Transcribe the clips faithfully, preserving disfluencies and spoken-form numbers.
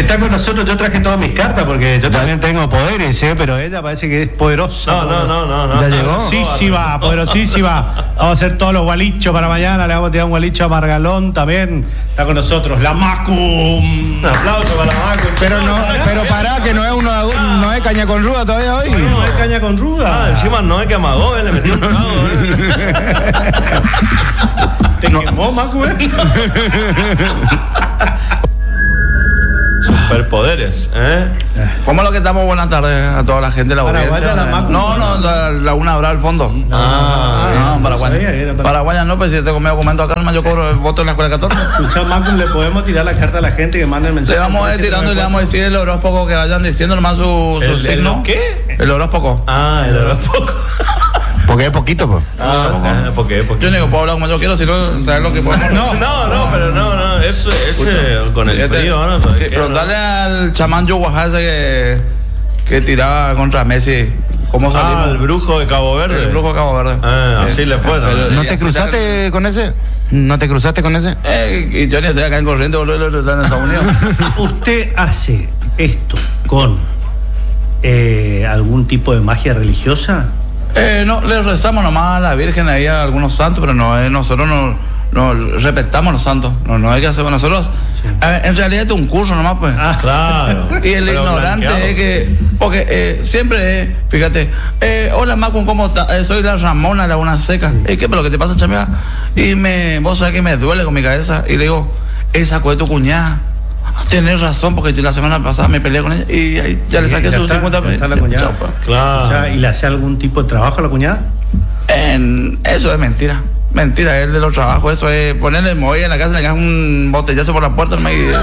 Está con nosotros, yo traje todas mis cartas porque yo también tengo poderes, ¿eh? Pero ella parece que es poderosa. No, no, no, no, no. ¿Ya llegó? Poderosísima, poderosísima. Vamos a hacer todos los gualichos para mañana, le vamos a tirar un gualicho a Margalón también. Está con nosotros, la Macu. Un aplauso para la Macu. Pero no, pero pará, que no es uno, no es caña con ruda todavía hoy. No, no es caña con ruda. Ah, encima no es que amagó, eh, le metió un trago, eh. ¿Te no. quemó, Macu, eh? Superpoderes, ¿eh? ¿Cómo es lo que estamos? Buenas tardes a toda la gente de la audiencia. La Macu, no, no, la, la una habrá al fondo. Ah, no, no, Paraguay. Para... Paraguay no, pues si tengo mi documento acá, yo cobro el voto en la escuela catorce. Escucha, Macu, le podemos tirar la carta a la gente que mande el mensaje. Le vamos a ir tirando y le vamos a decir el horóscopo que vayan diciendo nomás su, su ¿El, signo. ¿El qué? El horóscopo. Ah, el horóscopo. Porque es poquito, pues. Ah, ah, porque es poquito. Yo no digo, puedo hablar como yo quiero, si no, ¿sabes lo que podemos? No, no, no, pero no, no, eso, ese, con el este, frío, ¿no? Sí, preguntarle no? al chamán Yuhuajá ese que, que tiraba contra Messi. ¿Cómo salimos? Ah, el brujo de Cabo Verde. El brujo de Cabo Verde. Ah, así eh, le fue, ¿no? Pero, ¿No te cruzaste con ese? ¿No te cruzaste con ese? Eh, y Johnny estoy acá en corriente, boludo, en Estados Unidos. ¿Usted hace esto con eh, algún tipo de magia religiosa? Eh, no, le rezamos nomás a la Virgen ahí a algunos santos, pero no, eh, nosotros no, no respetamos a los santos. No, no hay que hacer nosotros. Sí. Eh, en realidad es un curso nomás, pues. Ah, claro. Y el ignorante blanqueado. Es que, porque eh, siempre, eh, fíjate, eh, hola Macu, ¿cómo estás? Eh, soy la Ramona, la una seca. Sí. Eh, ¿Qué pero qué te pasa, chamiga? Y me, vos sabés que me duele con mi cabeza. Y le digo, esa fue tu cuñada. Tenés razón, porque la semana pasada me peleé con ella y ahí ya le saqué sus cincuenta pesos. Claro. ¿Y le hace algún tipo de trabajo a la cuñada? En, eso es mentira. Mentira, es de los trabajos. Eso es ponerle movida en la casa, le das un botellazo por la puerta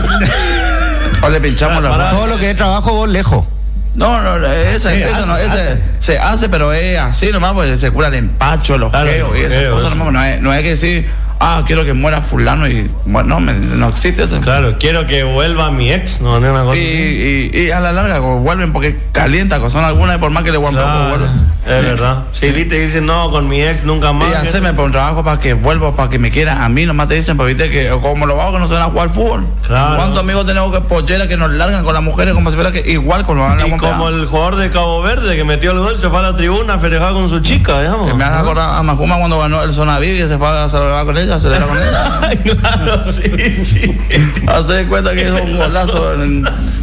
y, o le pinchamos la puerta. Todo lo que es trabajo, vos lejos. No, no, ese, sí, eso hace, no, ese hace. Se hace, pero es así nomás, pues se cura el empacho, los claro, geos y esas cosas nomás. No es, no es que decir, ah, quiero que muera fulano y bueno, no, no existe eso. Claro, quiero que vuelva mi ex, no, no es una cosa. Y, y, y a la larga vuelven porque calienta, son algunas y por más que le vuelvan claro, poco vuelven. Es sí. verdad. Si sí, te dicen no, con mi ex nunca más. Y hacerme por un trabajo para que vuelva, para que me quiera. A mí nomás te dicen, pues viste que como lo vamos que no se van a jugar fútbol. Claro. ¿Cuántos amigos tenemos que pollera que nos largan con las mujeres como si fuera que igual con los Y como el jugador de Cabo Verde que metió el gol, se fue a la tribuna a festejar con su chica, digamos. Que me hace acordar a Majuma cuando ganó el Sonaví, que se fue a celebrar con ella, a celebrar con ella. Claro, sí, sí. Hace cuenta que es un golazo. En...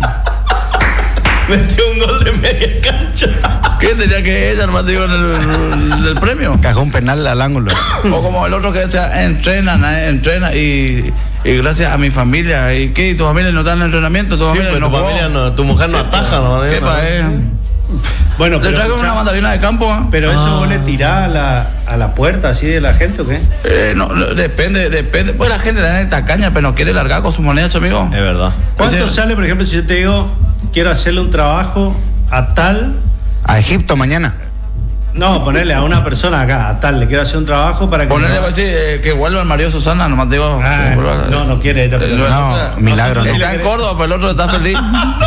Metió un gol de media cancha. ¿Qué tenía que ella, hermano, digo, en el, el, el premio? Cajó un penal al ángulo. O como el otro que decía, entrena, entrena y, y gracias a mi familia. ¿Y qué? ¿Tu familia no está en entrenamiento? ¿Tu sí, familia no tu, familia no, tu mujer no sí, ataja, ¿no? ¿Qué no, pa' eh? Bueno, le traigo una mandarina de campo, ¿eh? Pero eso ah. vos le tirás a la, a la puerta así de la gente o qué? Eh, no, depende, depende. Pues la gente le da esta caña, pero no quiere largar con sus monedas, amigo. Es verdad. ¿Cuánto sí. sale, por ejemplo, si yo te digo, quiero hacerle un trabajo a tal? A Egipto mañana. No, ponerle a una persona acá, a tal, le quiero hacer un trabajo para que... Ponerle, pues, sí, eh, que vuelva el marido Susana, nomás digo... Ah, que vuelva, no, no quiere. Ella, no, no, no, milagro, no. Está en Córdoba, pero el otro está feliz.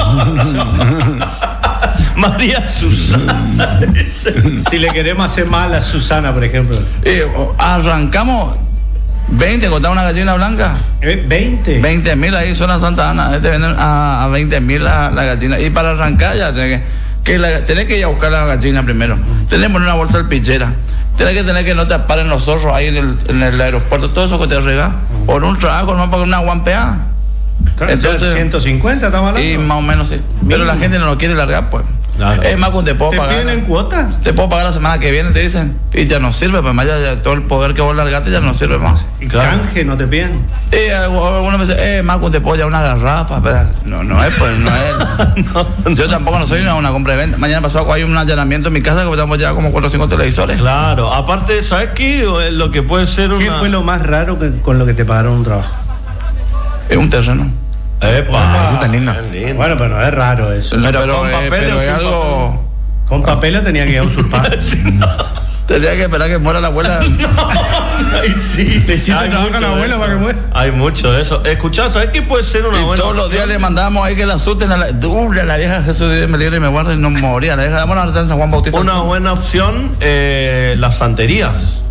María Susana. Si le queremos hacer mal a Susana, por ejemplo. Eh, arrancamos veinte, contar una gallina blanca. ¿Eh? ¿veinte? veinte mil ahí, zona Santa Ana. Este venden a, a veinte mil la, la gallina. Y para arrancar ya tenés que... Que la, tenés que ir a buscar la gallina primero. Tenés que poner una bolsa alpichera. Tenés que tener que no te paren los zorros ahí en el, en el aeropuerto. Todo eso que te rega. Por un trabajo, no para una guampeada. Claro, entonces ciento cincuenta estamos hablando. Y más o menos sí. Mínimo. Pero la gente no lo quiere largar, pues. Claro. Es más, te puedo ¿Te pagar. ¿Te piden en cuota? Te puedo pagar la semana que viene, te dicen. Y ya no sirve, pues más ya, ya todo el poder que vos largaste ya no sirve más. ¿Y claro. canje no te piden? Y algunos me dicen, eh, Macu, te puedo llevar una garrafa. Pero no, no es, pues, no es. no, Yo tampoco no soy una, una compra de venta. Mañana pasado hay un allanamiento en mi casa que estamos ya como cuatro o cinco televisores. Claro, aparte, ¿sabes qué? Lo que puede ser una... ¿Qué fue lo más raro que, con lo que te pagaron un trabajo? Es un terreno. Epa, eso está lindo. lindo. Bueno, pero no es raro eso. Pero, pero con eh, papel pero o es sin algo... papel. Con papel lo tenía que ir a usurpar. sí, no. Tenía que esperar que muera la abuela. no, ay, sí. Le hiciste trabajo a la abuela para que muera. Hay mucho de eso. Escuchá, ¿sabes qué puede ser una y buena todos los días opción? le mandamos ahí que la asusten a la... Dura la vieja, Jesús Dios me libre y me guarde y no moría. La vieja, bueno, ahora está en San Juan Bautista. Una buena opción, eh, las santerías.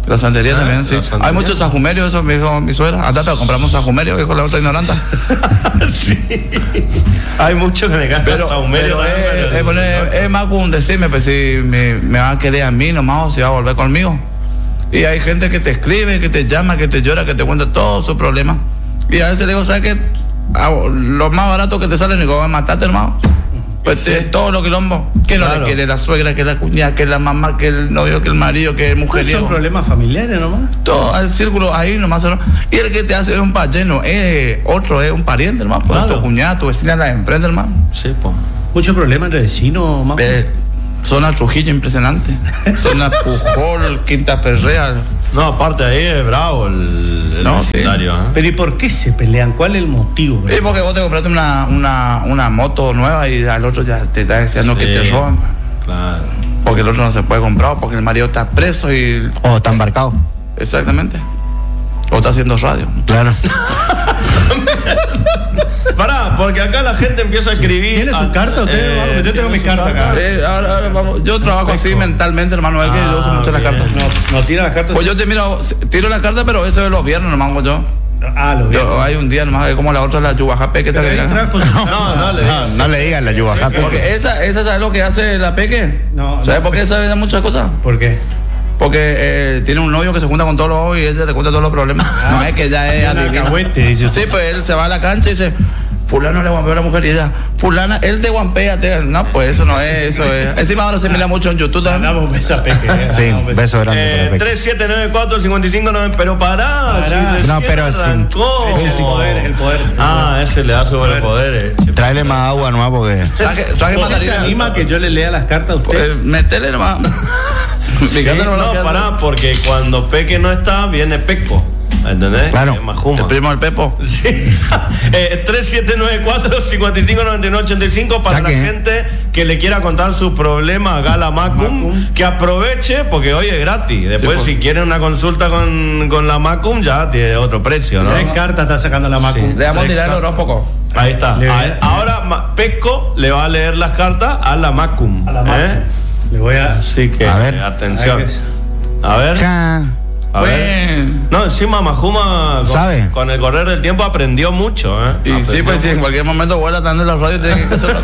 La santería Ah, también, sí. la santería. Hay muchos sajumerios, eso me dijo mi suegra. Andate, compramos sajumerio, dijo la otra ignoranta. Sí. Hay muchos que me gastan Pero, saumerio pero también, es, pero- es, poner- es más como un decirme, pues si me, me van a querer a mí nomás o si va a volver conmigo. Y hay gente que te escribe, que te llama, que te llora, que te cuenta todos sus problemas. Y a veces le digo, ¿sabes qué? Ah, lo más barato que te sale, digo, matate, hermano. Pues Sí. es todo lo quilombo. Que no Claro. le quiere la suegra, que la cuñada, que la mamá, que el novio, que el marido, que el Pues son mujeriego. problemas familiares nomás. Todo el círculo ahí nomás. ¿No? Y el que te hace es un payeno, es otro, es un pariente, hermano. Pues Claro. tu cuñada, tu vecina la enfrente, hermano. Sí, pues. Muchos problemas entre vecinos, más. Eh, zona Trujillo impresionante. Zona Pujol, Quinta Ferrea. No, aparte ahí es bravo el, el No, sí. vecindario, ¿eh? Pero ¿y por qué se pelean? ¿Cuál es el motivo? bro? Y porque vos te compraste una, una, una moto nueva y al otro ya te está diciendo que Sí. te roban. Claro. Porque el otro no se puede comprar, porque el marido está preso y. O está embarcado. Exactamente. O está haciendo radio. Claro. Pará, porque acá la gente empieza a escribir. ¿Tiene su a- carta usted, hermano? Yo tengo ¿tiene mi su carta acá. Eh, ahora, ahora vamos, yo trabajo así mentalmente, hermano, es que yo uso Ah, mucho las bien. cartas. No, no tira las cartas. Pues yo te miro, tiro la carta, pero eso es los viernes nomás hago yo. Ah, lo veo. Yo hay un día nomás, es como la otra, la yubajape que está Pero que ahí digan. trajo su- No, no le No, digas. no le digan la yubaja. Porque esa, esa ¿sabes lo que hace la peque? No, ¿Sabes no. por qué sabe muchas cosas? ¿Por qué? Porque eh, tiene un novio que se junta con todos los ojos y él se le cuenta todos los problemas. No es que ya es Un adivino. alcahuete, dice usted. Sí, pues él se va a la cancha y dice, fulano le guampeó a la mujer y ella, fulana, él te guampea, te... no, pues eso no es, eso es. Encima ahora se mira mucho en YouTube también. Damos un beso a Peque. eh. Sí, Damos un beso grande para Eh, el Peque. tres siete nueve cuatro cinco cinco nueve, pero pará, Pará. si recién No, pero sin- arrancó. Es el poder, es el poder. Ah, ese le da superpoderes. Tráele más agua nomás porque. Traje, traje ¿Por qué se mandarina. anima que yo le lea las cartas a usted? Pues, metele nomás. Sí, Fíjate nomás lo no, que hace. pará, porque cuando Peque no está, viene Peco. ¿Entendés? Claro. Es Majuma. El primo del Pepo. Sí. eh, tres siete nueve cuatro cinco cinco nueve nueve ocho cinco para la Saque. gente que le quiera contar sus problemas a Gala Macum, Macum. que aproveche porque hoy es gratis. Después, pues. si quieren una consulta con, con la Macum, ya tiene otro precio, ¿no? Tres cartas está sacando la Macu. Le vamos a Tres tirar el cartas. horóscopo. Ahí está. Le- A- Ahora Ma- Peco le va a leer las cartas a la Macum. A la Macu. ¿eh? Le voy a. Así que, A ver. eh, atención. A ver qué es. A ver. Ja. A ver. Bueno. No, encima Majuma con, ¿Sabe? con el correr del tiempo aprendió mucho, ¿eh? Y sí, Aprendió pues si en mucho. cualquier momento vuela tan de la radio, tiene que hacerlo.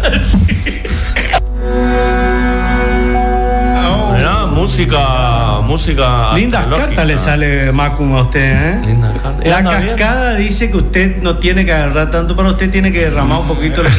Oh. Mirá, música, música. Lindas astrológica. cartas le sale Macum a usted, ¿eh? Lindas cartas. La Anda bien. cascada dice que usted no tiene que agarrar tanto, pero usted tiene que derramar un poquito lo que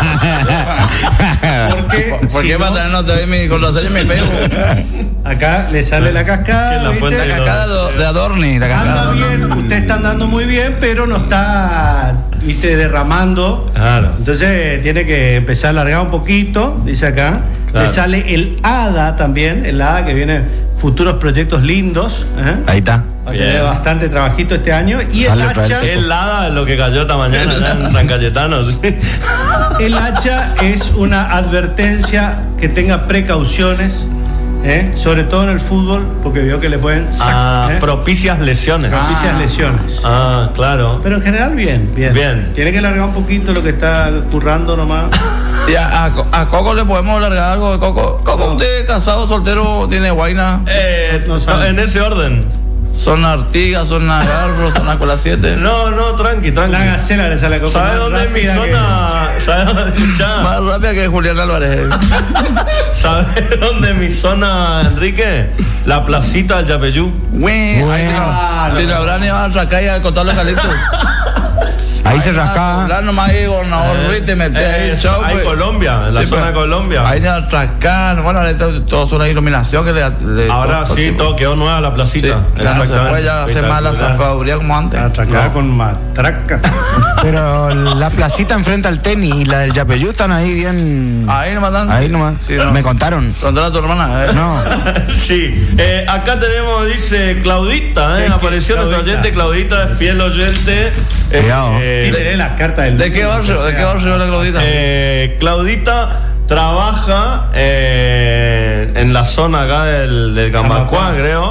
haga. Porque ¿Por si qué va a no, tener nota de mi contraseña en mi Facebook? acá le sale la Que cascada. la ¿viste? fuente La cascada de, de Adorni, la cascada. Anda bien, usted está andando muy bien, pero no está, viste, derramando. Claro. Entonces tiene que empezar a alargar un poquito, dice acá. Claro. Le sale el hada también, el hada que viene futuros proyectos lindos. ¿eh? Ahí está. Va a Bien. tener bastante trabajito este año. Y Sale el otra vez. hacha, Es helada de lo que cayó esta mañana allá en San Cayetano. ¿sí? el hacha es una advertencia que tenga precauciones, ¿eh? Sobre todo en el fútbol, porque veo que le pueden sac- Ah, ¿eh? propicias lesiones. propicias Ah. lesiones. Ah, claro. Pero en general bien, bien. Bien. Tiene que largar un poquito lo que está currando nomás. Y a, a, a Coco le podemos largar algo de Coco. Coco, usted casado, soltero, tiene guaina. Eh, No sabe. en ese orden. Son Artigas, son Agarro, son Acola siete. No, no, tranqui, tranqui. La gacela le sale a Coco ¿Sabes más dónde es mi rápida que- zona? ¿Sabes dónde escuchá? Más rápida que Julián Álvarez. ¿Sabes dónde es mi zona, Enrique? La placita del Yapeyú. Güey, ahí si Ah, no, si no. no habrán ido a atracar y a contar los calitos. Ahí se rascaba. Hablar nomás ahí, gobernador Ruiz, te metes ahí, Eh, chau, hay pues. Colombia, en la Sí, zona pues. de Colombia. Ahí de atracar, bueno, ahorita todo es una iluminación que le. le Ahora todo- sí, todo quedó nueva la Sí, placita. ya no se Exactamente. puede ya hacer más la Espectacular. zafaduría como antes. Atracada No. con matraca. Pero la placita enfrente al tenis y la del Yapeyú están ahí bien. Ahí nomás dan. Ahí nomás. Sí, no. Me contaron. Controla a tu hermana. eh. No. Sí, eh, acá tenemos, dice Claudita, ¿eh? Es que apareció nuestra Claudita. oyente, Claudita es fiel oyente. eh, Cuidado. eh, Y le lee las cartas del ¿De qué barrio? ¿De qué barrio la Claudita? Eh, Claudita trabaja eh, en la zona acá del, del Cambacuá, Cambacuá. creo.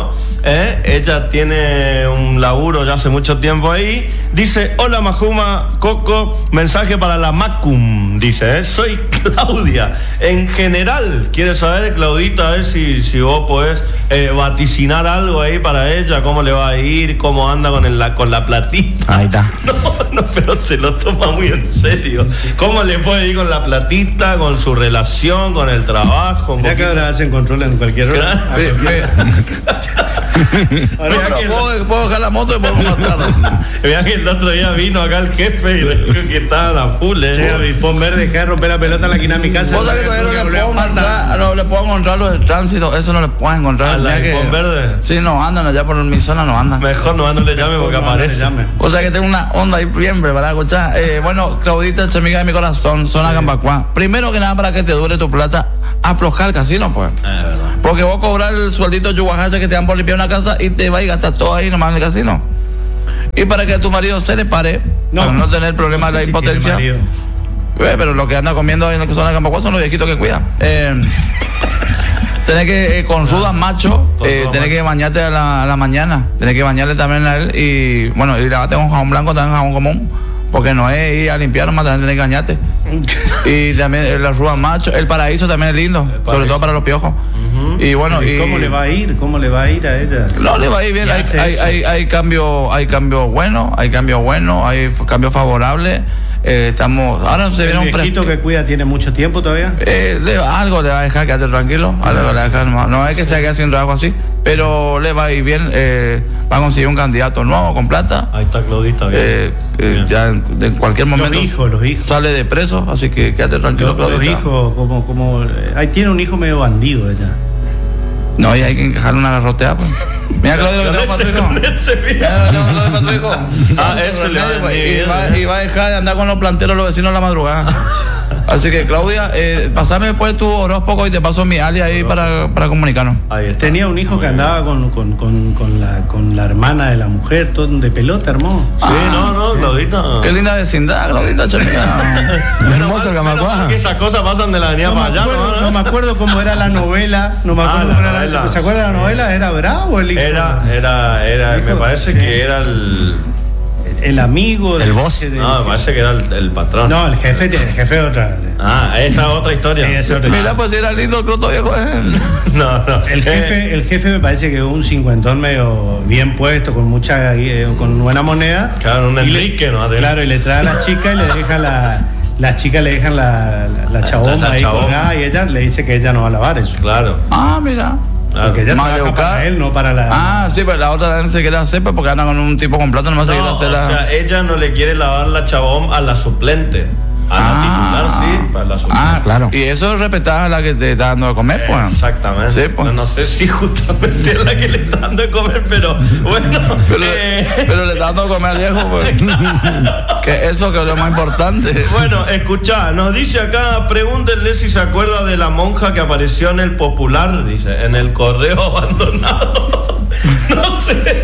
¿eh? Ella tiene un laburo ya hace mucho tiempo ahí. Dice, hola Majuma, Coco, mensaje para la Macum, dice, ¿eh? Soy Claudia. En general, quiere saber, Claudita, a ver si, si vos podés eh, vaticinar algo ahí para ella, cómo le va a ir, cómo anda con, el, la, con la platita. Ahí está. No, no, pero se lo toma muy en serio. ¿Cómo le puede ir con la platita, con su relación, con el trabajo? Ya que ahora hacen control en cualquier hora. Claro. Ve- ve- Ahora No, ya que- puedo, puedo dejar la moto y podemos matarlo. Vean que el otro día vino acá el jefe y le dijo que estaban a full, ¿eh? Che, Avispón verde, deja de romper la pelota en la esquina de mi casa. Vos sabés que todavía no le puedo encontrar, no le puedo encontrar los del tránsito, eso no le puedo encontrar. ¿A la ya que- Avispón verde? Sí, no andan allá por mi zona, no andan. Mejor no, no le llame porque aparece. O sea que tengo una onda ahí bien preparada, escuchá. Eh, bueno, Claudita, es amiga de mi corazón, zona Gambacuá. Primero que nada, para que te dure tu plata, aflojar el casino, pues. Es verdad. Porque vos cobrar el sueldito yuguajacha que te dan por limpiar una casa y te vas y gastas todo ahí nomás en el casino. Y para que tu marido se le pare, No. para no tener problemas No de sé la si tiene impotencia. marido. Eh, pero lo que anda comiendo ahí en la zona de Gambacuá son los viejitos que cuidan. Eh, tenés que, eh, con ruda macho, Con eh, ruda tenés macho. que bañarte a la, a la mañana. Tenés que bañarle también a él y, bueno, y lavate con jabón blanco, también jabón común. Porque no es ir a limpiar, nomás también tenés que bañarte. Y también eh, la ruda macho, el paraíso también es lindo, sobre paraíso. todo para los piojos. Y bueno, ¿Y y cómo le va a ir? ¿Cómo le va a ir a ella? no le va a ir bien, ¿Qué hay, hace hay, eso? hay, hay cambio, hay cambio bueno, hay cambio bueno, hay f- cambio favorable. Eh, estamos, ahora se ¿El viene un viejito fresco. que cuida tiene mucho tiempo todavía? Eh, le- algo le va a dejar, quédate tranquilo, algo le va a dejar, no, no es que se quede haciendo algo así, pero le va a ir bien, eh, va a conseguir un candidato nuevo con plata, Ahí está Claudita, bien. eh, eh, Bien. ya en, en cualquier Los momento hijos, los hijos. sale de preso, así que quédate tranquilo, Los, los Claudita. hijos, como, como, eh, ahí tiene un hijo medio bandido ella. No, y hay que dejarle una garrotea, pues. Mira, Claudio, lo que tengo para tu hijo. Con ese, mira. Mira, lo que tengo para tu hijo. Ah, ese le va a Remedio, venir y, bien, va, ¿eh? y va a dejar de andar con los planteros los vecinos a la madrugada. Así que, Claudia, eh, pasame después tu horóscopo y te paso mi alias ahí para, para comunicarnos. Ahí está. Tenía un hijo Muy que bien. andaba con, con, con, con, la, con la hermana de la mujer, todo de pelota, hermoso. Sí, no, no, Claudita. Qué linda vecindad, Claudita, chamiga. Hermoso el Menos Gambacuá. mal que esas cosas pasan de la avenida No me, para allá, acuerdo, ¿no? no me acuerdo cómo era la novela. No me Ah, acuerdo la cómo era la novela. ¿Se acuerda de la novela? ¿Era Bravo el hijo? Era, era, era, me Hijo, parece sí. que era el. El amigo. El del- boss. del- No, me parece que era el, el patrón. No, el jefe, el jefe de otra. Ah, esa es otra historia. Sí, esa es otra. Mira, pues era lindo el croto viejo. eh. No, no. El Eh, jefe, el jefe me parece que es un cincuentón medio bien puesto, con mucha eh, con buena moneda. Claro, un Y le- Enrique, ¿no? Claro, y le trae a la chica y le deja la. Las chicas le dejan la, la, la chabomba La- la ahí chabomba. colgada y ella le dice que ella no va a lavar eso. Claro, Ah, mira. claro. Porque ella trabaja Maleducada. para él, no para la. Ah, sí, pero la otra también se quiere hacer pues, porque anda con un tipo con plata, nomás se quiere No, o hacer la. sea, ella no le quiere lavar la chabón a la suplente. A la titular, sí, para la suplente. Ah, claro. Y eso es respetar a la que te está dando de comer, pues. Exactamente. Sí, pues. No, no sé si justamente es la que le está dando de comer, pero bueno. Pero, eh, pero le está dando de comer al viejo, pues. Que eso que es lo más importante. Bueno, escuchá, nos dice acá, pregúntenle si se acuerda de la monja que apareció en el Popular, dice, en el correo abandonado. No sé.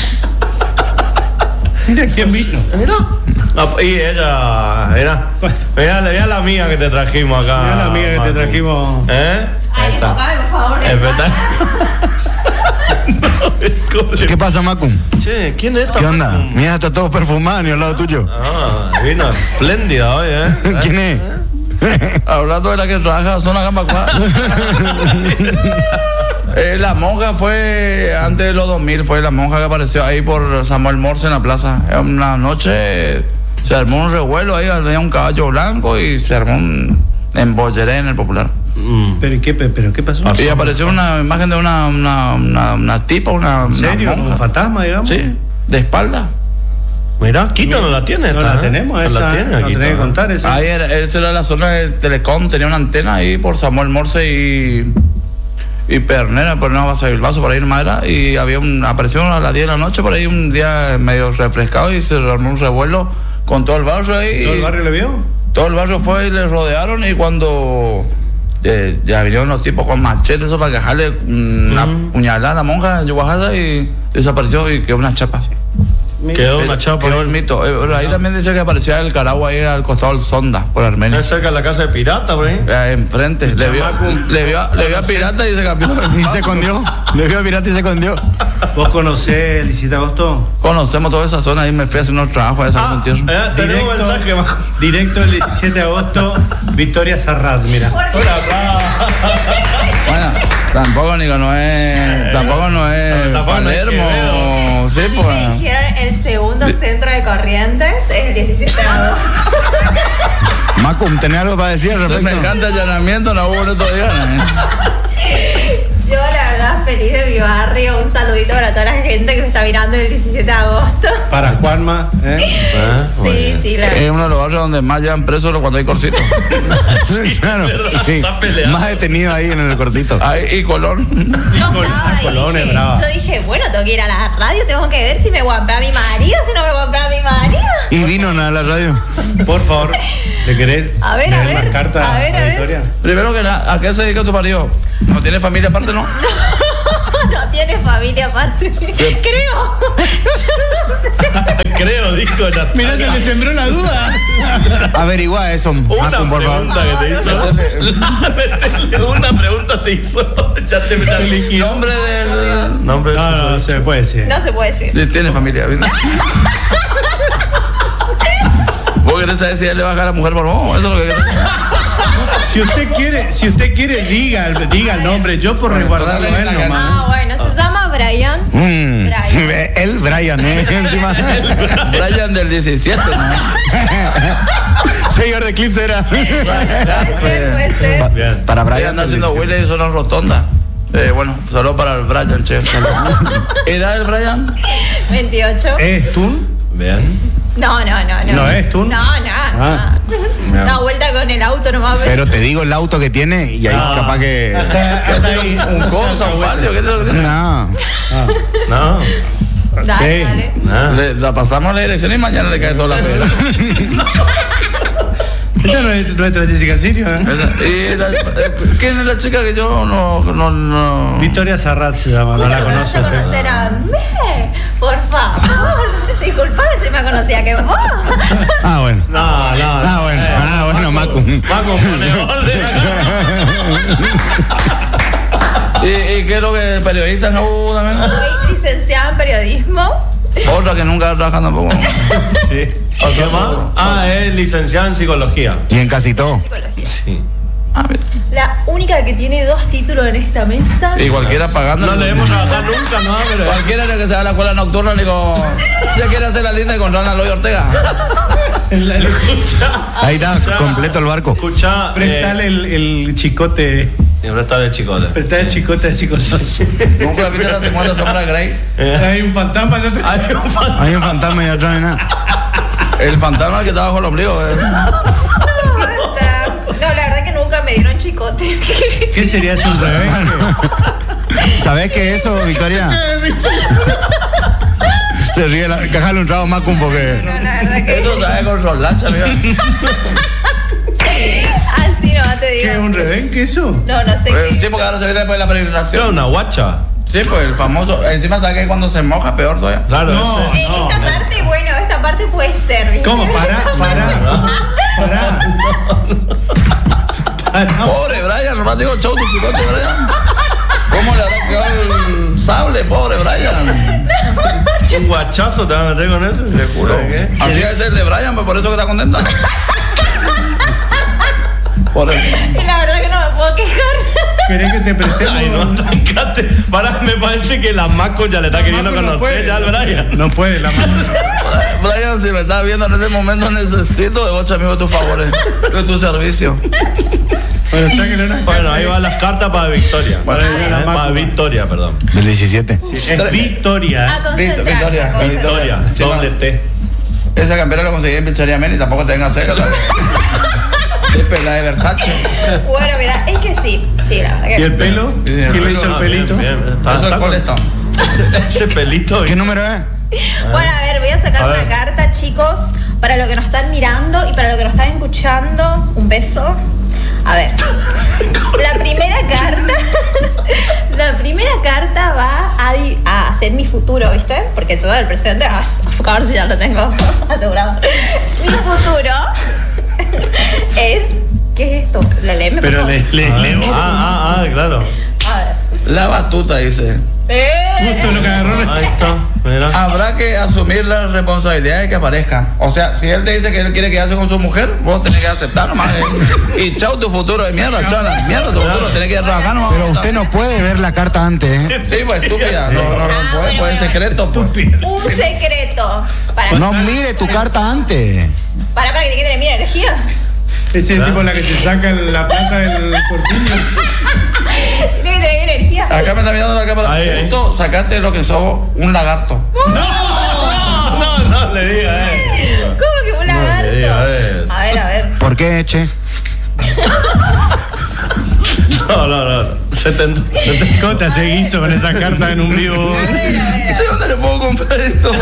Mira quién vino. Mira. Ah, y ella, era. Mira, mira la amiga que te trajimos acá. Mira la amiga que te Marco. trajimos. ¿Eh? Ay, enfocame, por favor. Es verdad. No, ¿cómo le- ¿Qué pasa, Macum? Che, ¿quién es esta? ¿Qué onda? Macum? Mira, está todo perfumado ni al lado tuyo. Ah, vino espléndida hoy, ¿eh? ¿Quién es? Hablando de la que trabaja en zona Gambacuá. Eh, la monja fue, antes de los dos mil, fue la monja que apareció ahí por Samuel Morse en la plaza. En una noche se armó un revuelo ahí, había un caballo blanco y se armó un embolleré en el Popular. Mm. ¿Pero qué, pero qué pasó? Y apareció una imagen de una, una, una, una tipa, una, ¿En serio? una ¿Un monja. fantasma, digamos? Sí, de espalda. Mira, Quito no la tiene. No esta, la ¿eh? tenemos, No esa. la tiene, No Quito, tenés que ¿eh? contar esa. Ahí era, esa era la zona de Telecom, tenía una antena ahí por Samuel Morse y, y Pernera, por no vas a Bilbaso, por ahí en Madera, y había un, apareció a las diez de la noche por ahí un día medio refrescado y se armó un revuelo con todo el barrio ahí. ¿Todo el barrio le vio? Todo el barrio fue y le rodearon y cuando eh, ya vinieron los tipos con machetes eso para dejarle mm, una puñalada a la monja en Yuguajada y desapareció y quedó una chapa. Quedó una chapa. Quedó el mito. Eh, pero ahí también dice que aparecía el Caragua ahí al costado del Sonda, por Armenia. Es cerca de la casa de pirata, por ahí. Eh, enfrente. Le vio, le vio, le vio a pirata y se cambió. Y se escondió. Le vio a pirata y se escondió. ¿Vos conocés el diecisiete de agosto? Conocemos toda esa zona, ahí me fui a hacer unos trabajos a esa Ah, tierra. eh, tenemos mensaje, Macu. Directo el diecisiete de agosto, Victoria Sarrat, mira. Bueno, tampoco Nico, no es. Tampoco no es Tampoco no es Palermo. Sí, Me pues. dijeron el segundo centro de Corrientes es el diecisiete de agosto. Macum, ¿tenés algo para decir al Entonces, me respecto? encanta el allanamiento, no hubo estos días. ¿eh? Yo la verdad feliz de mi barrio. Un saludito para toda la gente que me está mirando el diecisiete de agosto. Para Juanma, ¿eh? Ah, muy Sí, bien. sí, la Es uno de los barrios donde más llevan presos cuando hay corsitos. Sí, claro. verdad, Sí. está peleado. Más detenido ahí en el corcito. Ahí, y Colón. Yo Col- estaba y Colón es dije, brava. yo dije, bueno, tengo que ir a la radio, tengo que ver si me guapea mi marido, si no me guapea mi marido. Y vino a la radio. Por favor, ¿le querés A ver, a leer ver, las cartas a ver, a ver. Victoria? Primero que nada, ¿a qué se dedica tu marido? ¿No tiene familia aparte, no? No tiene familia aparte. Creo. Yo no sé. Creo, dijo. Ya- Mirá, se le sembró la duda. Averigua eso, Una Macum, por favor. pregunta que te hizo. Métele una pregunta te hizo. Ya te ya eligió. Nombre del. Nombre No, no, no se puede decir. No se puede decir. Tiene familia, ¿viste? ¿Vos querés saber si él le va a dejar a la mujer por vos? Eso es lo que querés. Si usted quiere, si usted quiere, diga, el- diga el nombre. Yo por resguardarlo a él dale, nomás. Ah, bueno, se llama Brian. Mm. Brian. El Brian, ¿eh? Encima. Brian del diecisiete, ¿no? Señor de Eclipse era. Puede ser, puede ser. Pa- Bien. Para Ahí Brian. anda haciendo Willy y son rotonda. Eh, bueno, saludos para el Brian, che. ¿Edad del Brian? veintiocho. ¿Es Tun? Bien. No, no, no, no. ¿No es tú? No, no. Ah. no. Una vuelta con el auto nomás. Pero te digo el auto que tiene y ahí Ah. capaz que. Hasta, hasta ahí. Un cosa, un palio, ¿qué te lo que tiene? No. No. Dale, Sí. dale. Ah. Le- la pasamos a la dirección y mañana le cae toda la fe. Esta no es nuestra Jessica Sirio, ¿eh? Y la- eh, ¿Quién es la chica que yo no, no, no... Victoria Sarrat se llama, no ¿Cómo la no conoce vas a usted. conocer a mí? Por favor. Disculpame si me conocía que vos. Ah, bueno. No, no. Ah, bueno. Ah, bueno, Macum. Paco, pone orden. ¿Y, y qué es lo que periodista no hubo también? Soy licenciada en periodismo. Otra que nunca trabaja tampoco. Sí. ¿Qué más? Ah, es licenciada en psicología. Y en casi todo. Psicología. Sí. Ah, mira. La única que tiene dos títulos en esta mesa. Y cualquiera pagando. No le hemos trabajado nunca, no, pero. Cualquiera que se va a la escuela nocturna, digo, se quiere hacer la linda y encontrar a Loy Ortega. Escucha. Ahí está, completo el barco. Escucha. Prestale el, el chicote. Y prestarle el chicote. Prestale el chicote de psicología. Nunca viste las cincuenta sombras de Grey. Hay un fantasma. ¿No te- Hay un fan- Hay un fantasma y atrás de nada. El fantasma que está bajo el ombligo. Eh. Basta. No, la verdad que nunca me dieron chicote. ¿Qué sería eso? Un revés? ¿Sabés qué es eso, Victoria? Se ríe, la, cajale un trago Macum porque. No, la verdad que Esto sabe con Rolacha, mira. así no te ¿Qué es digo. un revés? ¿Qué es eso? No, no sé Eh, qué. Sí, porque ahora se viene después de la Era peregrinación. una guacha. Sí, pues el famoso. Encima, ¿sabes que cuando se moja, peor todavía? Claro, No. ese. Eh, esta parte, bueno, esta parte puede ser. ¿viste? ¿Cómo? Pará, pará. Pará. Pará. Pobre Brian, nomás digo chau tu chicote, Brian. ¿Cómo le habrá quedado el sable, pobre Brian? Un guachazo te van a meter con eso. Te juro. Así es el de Brian, pues por eso que está contenta. Por eso. Y la verdad que no me puedo quejar. ¿Querés que te prestemos? Ay, no, trancate. Para, me parece que la Maco ya le está queriendo Marco no conocer puede. ya al Brian. No puede, la mano. Brian, si me estás viendo en este momento, necesito de vos, amigo, tus favores, de tu servicio. Bueno, sáquenle una. Bueno, ahí van las cartas para Victoria. Para Para, la Maco. para Victoria, perdón. Del diecisiete. Es Victoria. A ¿eh? concentrarse, Victoria, a concentrarse. Victoria, Sí, doble va. T. Esa campera la conseguí en Pizzería Meni, tampoco te vengas cerca. La de, sí, la de Versace. Bueno, mira, es que sí. Sí, la verdad ¿Y que el pelo? Sí, el ¿Quién le pelo, hizo el Ah, pelito? bien, bien. Está- Eso está es con- Colestone. Ese, ese pelito. ¿Qué número es? Bueno, a ver, voy a sacar A una ver. carta, chicos, para lo que nos están mirando y para lo que nos están escuchando. Un beso. A ver. La primera carta. La primera carta va a, di- a hacer mi futuro, ¿viste? Porque todo el presente, ah, a ver si ya lo tengo asegurado. Mi futuro es, ¿qué es esto? ¿Le leeme, Pero por le, favor? le, le- Ah, ah, ah, claro. A ver. La batuta dice. Eh. Justo lo que agarró. Ahí está, mira. Habrá que asumir la responsabilidad de que aparezca. O sea, si él te dice que él quiere quedarse con su mujer, vos tenés que aceptar nomás. eh. Y chau tu futuro de mierda, chala. Mierda tu futuro, tenés que ir a trabajar nomás. Pero usted no puede ver la carta antes, ¿eh? Sí, pues estúpida. No, no, no, Ah, puede, bueno, puede en bueno, secreto. Pues. Un secreto. Para No mire tu carta antes. Para, para que te quiten mi energía. Ese es el tipo la que se saca la plata del corpiño. Tiene que tener energía. Acá me está mirando la cámara. Ahí, ahí. Justo sacaste lo que sos un lagarto. No, no, no le diga, eh. ¿Cómo que un No lagarto? le diga eso. A ver, a ver. ¿Por qué, che? No, no, no. Se te, se te- ¿Cómo te hace guiso con esa carta en un vivo? A ver, a ver. ¿De dónde le puedo comprar esto?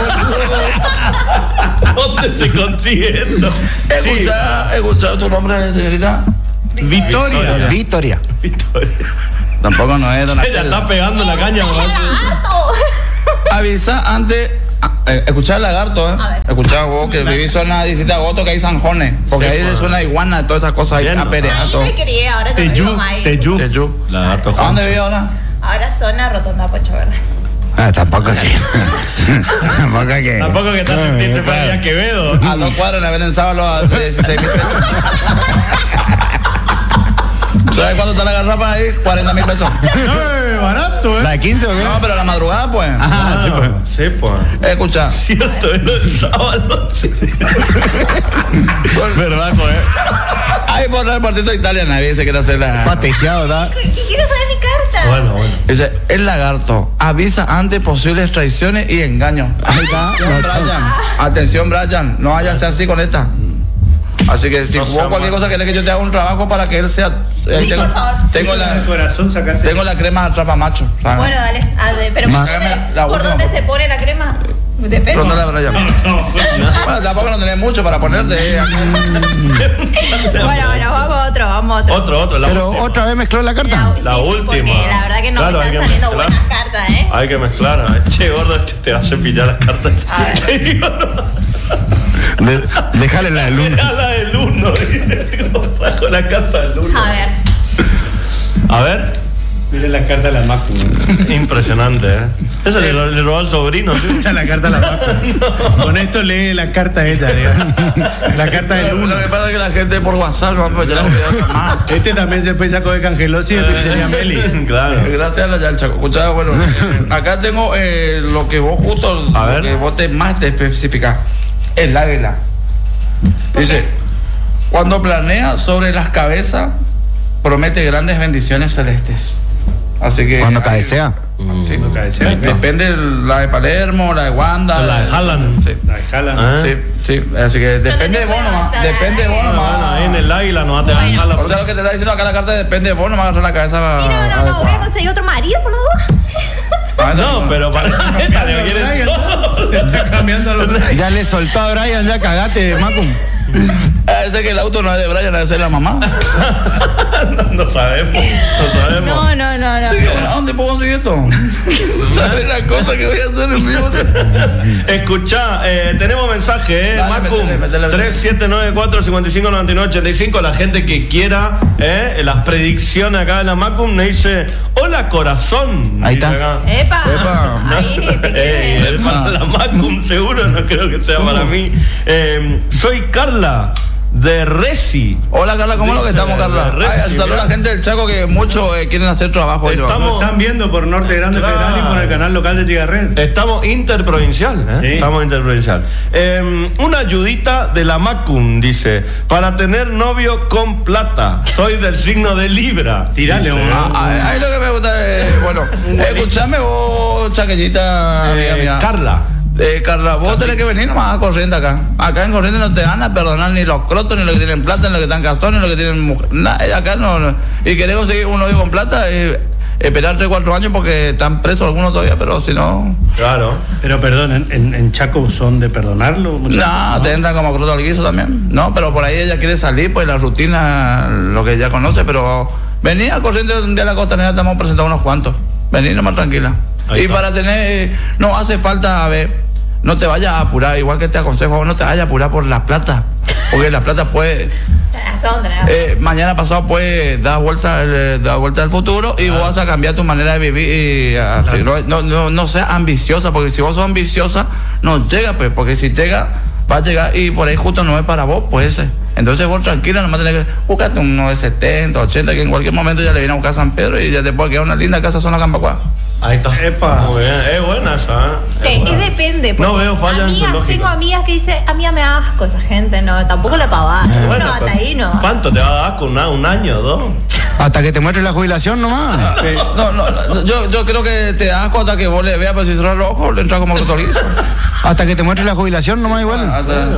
¿Dónde se consigue esto? Escucha, escucha tu nombre, señorita. Victoria. Victoria. Victoria. Tampoco no es Ella está pegando la caña. ¡Es ¿verdad? lagarto! Avisa antes. ah, eh, Escuchá el lagarto, ¿eh? A ver. Escuchá vos que vivís zona diecisiete de agosto que hay zanjones. Porque Sí, ahí pues. se suena iguana, todas esas cosas ahí Bien, ¿no? apereadas, Ay, todo. me crié, ahora te Teyú, digo más. Teyú. Tejú. Lagarto ¿A dónde Juancho. vive ahora? Ahora zona Rotonda Pocho Verde. Ah, tampoco que. tampoco que. Tampoco que estás en se fue a Quevedo. A dos cuadras la venden sábado a dieciséis mil pesos. ¿Sabes cuánto está la garrafa ahí? cuarenta mil pesos. ¡Eh, barato, ¿La eh! de quince o qué? No, pero a la madrugada, pues. Ah, sí, pues. Sí, pues. Escucha. Cierto, es el sábado. Sí. ¿Verdad, pues? Ahí por el partido de Italia nadie se quiere hacer la. Patejeado, ¿da? ¿Qué qué quiero saber mi carta? Bueno, bueno. Dice, el lagarto avisa ante posibles traiciones y engaños. Ahí está. Atención, Brian. Atención, Brian. No vaya a ser así con esta. Así que si No vos sea cualquier mal. cosa querés que yo te haga un trabajo para que él sea. eh, Sí, tengo, por favor. tengo El la, corazón sacaste. tengo la crema atrapa macho. ¿sabes? Bueno, dale. a ver, pero Ma- ¿por dónde, La por última. dónde se pone la crema? Depende. Pregúntale a Brian. No, Bueno, tampoco no tenés mucho para ponerte. eh. Bueno, bueno, vamos a otro, vamos a otro. Otro, otro. La Pero última. otra vez mezcló la carta. La, sí, La sí, última. porque la verdad que no Claro, me hay están que saliendo mezclar. buenas cartas, ¿eh? Hay que mezclar. Che, gordo, este te va a cepillar las cartas. A ver. Le digo, no. De- déjale la de luna. Mirá la del uno. ¿Cómo trajo la carta del uno? A ver. A ver. miren la carta de la Macu. Impresionante, ¿eh? Eso le, le robó al sobrino, ¿sí? Esta es la carta de la Macu. Con esto lee la carta esta, digamos. La carta del Lo uno. que pasa es que la gente por WhatsApp no pues, yo la voy a llamar. Este también se fue y sacó de Cangelosi y de Pizzería Meli. Claro. Gracias a la Yalcha. Escuchá, bueno, eh, acá tengo eh, lo que vos justo, A lo ver. que vos te más te especificás. El águila. Dice, cuando planea sobre las cabezas, promete grandes bendiciones celestes. Así que. Cuando cabecea. Sí. Cuando cabecea, Eh, Depende la de Palermo, la de Wanda. La de Haaland. Sí. La escala. Ah. Sí, sí, así que depende de vos nomás. Depende de vos Bueno, nomás. ahí en el águila nos va a dejar la O sea, lo que te está diciendo acá la carta depende de vos, nomás agarrar la cabeza. Y no, no, no, voy a adecuada. conseguir otro marido por la duda. Ah, No, pero para esta le quieren todo. Está cambiando los Ya le soltó a Brian, ya cagate, Macum. Ah, ese que el auto no es de Brian, debe ser la mamá. No sabemos, no sabemos. No, no, no, no. ¿A dónde puedo conseguir esto? ¿Sabes la cosa que voy a hacer en vivo? Escuchá, eh, tenemos mensaje, ¿eh? Dale, Macum, métele, métele, métele. tres siete nueve cuatro cinco cinco nueve nueve ocho cinco. La gente que quiera eh, las predicciones acá de la Macum me dice: Hola, corazón. Ahí dice está. acá. Epa. Epa. Ahí, te Eh, quiere. es para la Macum, seguro, no creo que sea para mí. Eh, soy Carla de Resi. Hola Carla, ¿cómo es lo que Dice, estamos, Carla? de Resi, Ay, saludos a la mirá. gente del Chaco que muchos eh, quieren hacer trabajo. ellos. Estamos- Lo están viendo por Norte Grande Claro. Federal y por el canal local de Tigarret. Estamos interprovincial, ¿eh? Sí. Estamos interprovincial. Eh, una ayudita de la Macum, dice, para tener novio con plata. Soy del signo de Libra. Tirale, Dice. un- Ah, ah, ahí lo que me gusta es, bueno, escuchame vos, chaqueñita, amiga Eh, mía. Carla. Eh, Carla, vos tenés que venir nomás a Corrientes acá. Acá en Corrientes no te van a perdonar ni los crotos, ni los que tienen plata, ni los que están casados, ni los que tienen mujer. Nada, eh, acá no, no. Y querés conseguir un novio con plata, eh, esperar tres o cuatro años porque están presos algunos todavía, pero si no. Claro. Pero perdón, ¿en, en, en Chaco son de perdonarlo? No, te entran como croto al guiso también. No, pero por ahí ella quiere salir, pues la rutina, lo que ella conoce, pero venía a Corrientes un día a la costanera, estamos presentando unos cuantos. Vení nomás tranquila. Ahí y está. para tener, eh, no hace falta, a ver, no te vayas a apurar, igual que te aconsejo, no te vayas a apurar por la plata, porque la plata puede, Tenés razón, tenés razón. eh, mañana pasado puede dar vuelta, eh, dar vuelta al futuro y vos vas a cambiar tu manera de vivir y así, no, no, no, no seas ambiciosa, porque si vos sos ambiciosa, no llega, pues, porque si llega, va a llegar y por ahí justo no es para vos, pues ese. Entonces vos tranquila, nomás tenés que buscarte uno de setenta, ochenta, que en cualquier momento ya le viene a buscar San Pedro y ya te puede quedar una linda casa zona Campacuá. Ahí está. Epa. Muy bien, es buena esa, ¿eh? Sí, Es buena. es depende. No porque veo falla en su amigas, lógica. tengo amigas que dicen, amiga me da asco esa gente, no, tampoco la pavada. Uno Bueno, hasta pero ahí no. ¿cuánto te va a dar con una- un año o dos? Hasta que te muestre la jubilación nomás. No, no, no, yo, yo creo que te das cuenta que vos le veas, pero si cerras los ojos, le entra como autorizo. Hasta que te muestre la jubilación nomás igual.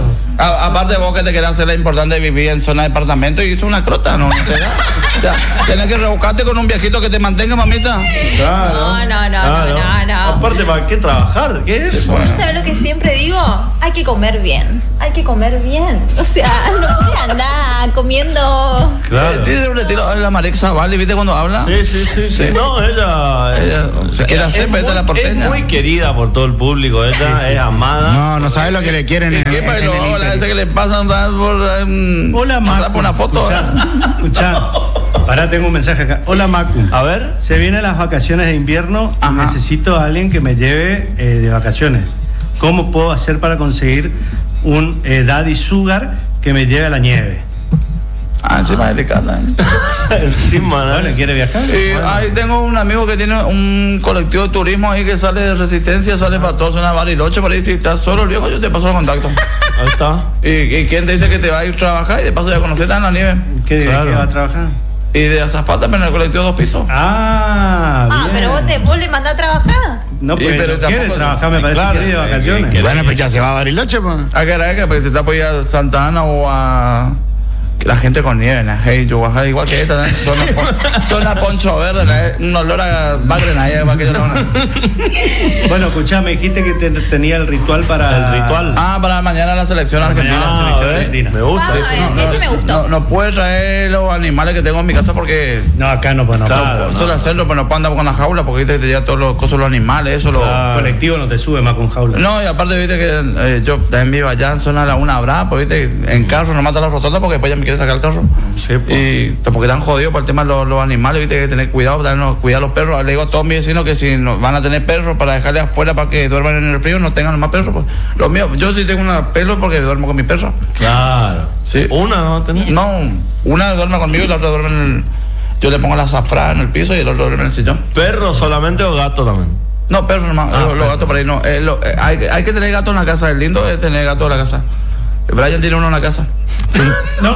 A- aparte vos que te querés hacer la importante de vivir en zona de departamento y hizo una crota, no, no te da. O sea, tenés que rebuscarte con un viejito que te mantenga, mamita. Claro. No, no, no, Claro. no, no, no. Aparte, ¿para qué trabajar? ¿Qué es eso? Yo sabes lo que siempre digo, hay que comer bien, hay que comer bien. O sea, no puede andar comiendo. Claro. Eh, tiene un estilo, la Marek Zavalli, ¿viste cuando habla? Sí, sí, sí, sí. Sí. No, ella. Ella se quiere hacer, es pero esta muy- es la porteña. Es muy querida por todo el público. Ella es amada. No, no sabes lo que le quieren ¿Y en, qué en- para en los el hola Inter. ese que le pasan ¿verdad? por um, Hola, pasar Macu. por una foto? Escuchá, ¿verdad? escuchá. Pará, tengo un mensaje acá. Hola, Macu. A ver. Se vienen las vacaciones de invierno y Ajá. necesito a alguien que me lleve eh, de vacaciones. ¿Cómo puedo hacer para conseguir un eh, daddy sugar que me lleve a la nieve? Ah, encima de delicada. ¿eh? Encima, ¿no? Bueno, ¿quiere viajar? Y Bueno. ahí tengo un amigo que tiene un colectivo de turismo ahí que sale de Resistencia, sale para todos, una Bariloche, por ahí si estás solo el viejo, yo te paso el contacto. Ahí está. ¿Y, y quién te dice que te va a ir a trabajar y de paso ya conocerte en la nieve? ¿Qué, Claro. ¿qué va a trabajar? Y de azafata, pero en el colectivo dos pisos. Ah, Ah, bien. pero vos, te, vos le mandás a trabajar. No, Y pues pero no quiere tampoco- trabajar, me parece Claro, que quiere de que- vacaciones. que- Bueno, pues ya se va a Bariloche, pues. ¿A qué hora es que pues, se está por ir a Santa Ana o a la gente con nieve? ¿no? Hey, yo bajaba igual que esta, ¿no? Zona, pon- zona Poncho Verde, ¿no? Un olor a bagre, ¿no? Igual que yo, ¿no? Bueno, escuchá, me dijiste que te- tenía el ritual para... El ritual. Ah, para mañana la selección argentina. Mañana. Ah, selección a ver, argentina. me gusta. Vamos a ver, No, ese me gustó. No, no puedo traer los animales que tengo en mi casa porque No, acá no, pues no. Claro. no. suelo hacerlo, pero no puedo andar con la jaula porque viste que te lleva todos los cosas, los animales, eso, lo. Claro. El colectivo no te sube más con jaula. No, y aparte, viste que eh, yo también vivo allá en zona de la una habrá, pues viste, en carro no mata la rotonda porque después ya me quiere sacar el carro. Sí, pues. Y porque están jodidos por el tema de los, los animales, viste, que hay que tener cuidado, tener- cuidar a los perros. Le digo a todos mis vecinos que si no, van a tener perros para dejarles afuera para que duerman en el frío, no tengan más perros. Pues. Los míos, yo sí tengo una pelo porque duermo con mi perro. Claro. Sí. Una no va a tener. No, una duerme conmigo y la otra duerme en el. Yo le pongo la azafrán en el piso y el otro duerme en el sillón. ¿Perro solamente o gato también? No, perros nomás, Ah, los, los perro. gatos por ahí no. Eh, lo- eh, hay, hay que tener gato en la casa, el lindo es tener gato en la casa. Brian tiene uno en la casa. No.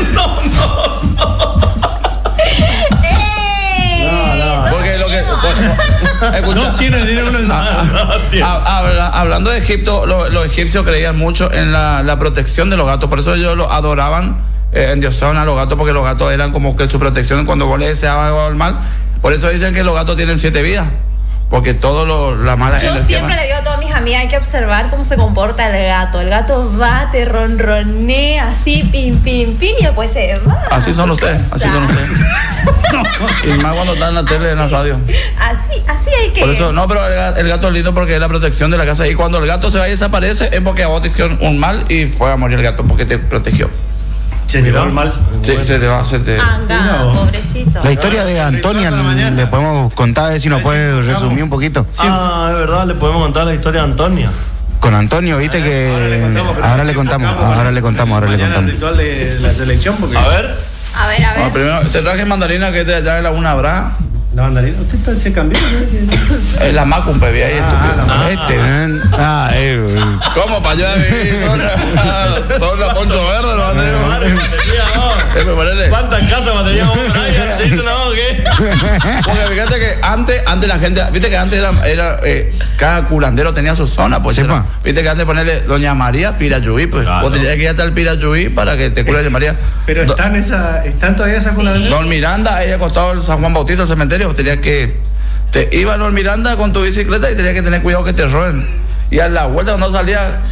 ¡Ey! Porque lo que. por- escucha, No tiene dinero uno en Ah, ah, habla- hablando de Egipto, lo- los egipcios creían mucho en la, la protección de los gatos, por eso ellos lo adoraban, eh, endiosaban a los gatos, porque los gatos eran como que su protección cuando vos le deseabas algo al mal. Por eso dicen que los gatos tienen siete vidas, porque todo lo, la mala Yo energía- siempre le digo a todas mis amigas, hay que observar cómo se comporta el gato. El gato va, te ronronea así, pim, pim, pim, y después se va. Así son a su ustedes, así casa. son ustedes. Y más cuando están en la tele, en la radio. Así, así hay que... Por eso, no, pero el, ga- el gato es lindo porque es la protección de la casa. Y cuando el gato se va y desaparece, es porque a vos te hicieron un mal y fue a morir el gato porque te protegió. Se llevó el mal. Sí, se te va, se te. Anga, Mira vos. pobrecito. La historia de Antonia Ritual para mañana. le podemos contar, a ver si nos A ver si puede encontramos. resumir un poquito. Ah, es verdad, le podemos contar la historia de Antonia. Con Antonio, viste que ahora le contamos, ahora le contamos, ahora le Mañana contamos. el ritual de la selección porque... A ver. A ver, a ver. Bueno, primero, te traje mandarina que es de allá de la una habrá. La bandarina. ¿Usted está- se cambió? ¿No? Es la Macum, bebé, ahí Ah, estúpido. la- Este, ¿eh? ah, eh, güey. ¿Cómo para allá vivir? Zona, zona Poncho Verde, no Madre, batería, no. Eh, pues, ponele. ¿Cuántas casas batería vos, Brian? ¿Te dice una voz qué? Porque fíjate que antes, antes la gente, viste que antes era, era eh, cada curandero tenía su zona, pues. Sepa. era- viste que antes ponerle Doña María Pirayuí, pues. Claro. Vos tenías que ir hasta el Pirayuí para que te cure Doña María. Pero Do- están, esa, están todavía esas Sí. coladas. Don Miranda, ahí acostado el San Juan Bautista, el cementerio, tenías que. Te iba a Don Miranda con tu bicicleta y tenías que tener cuidado que te roben. Y a la vuelta cuando salía,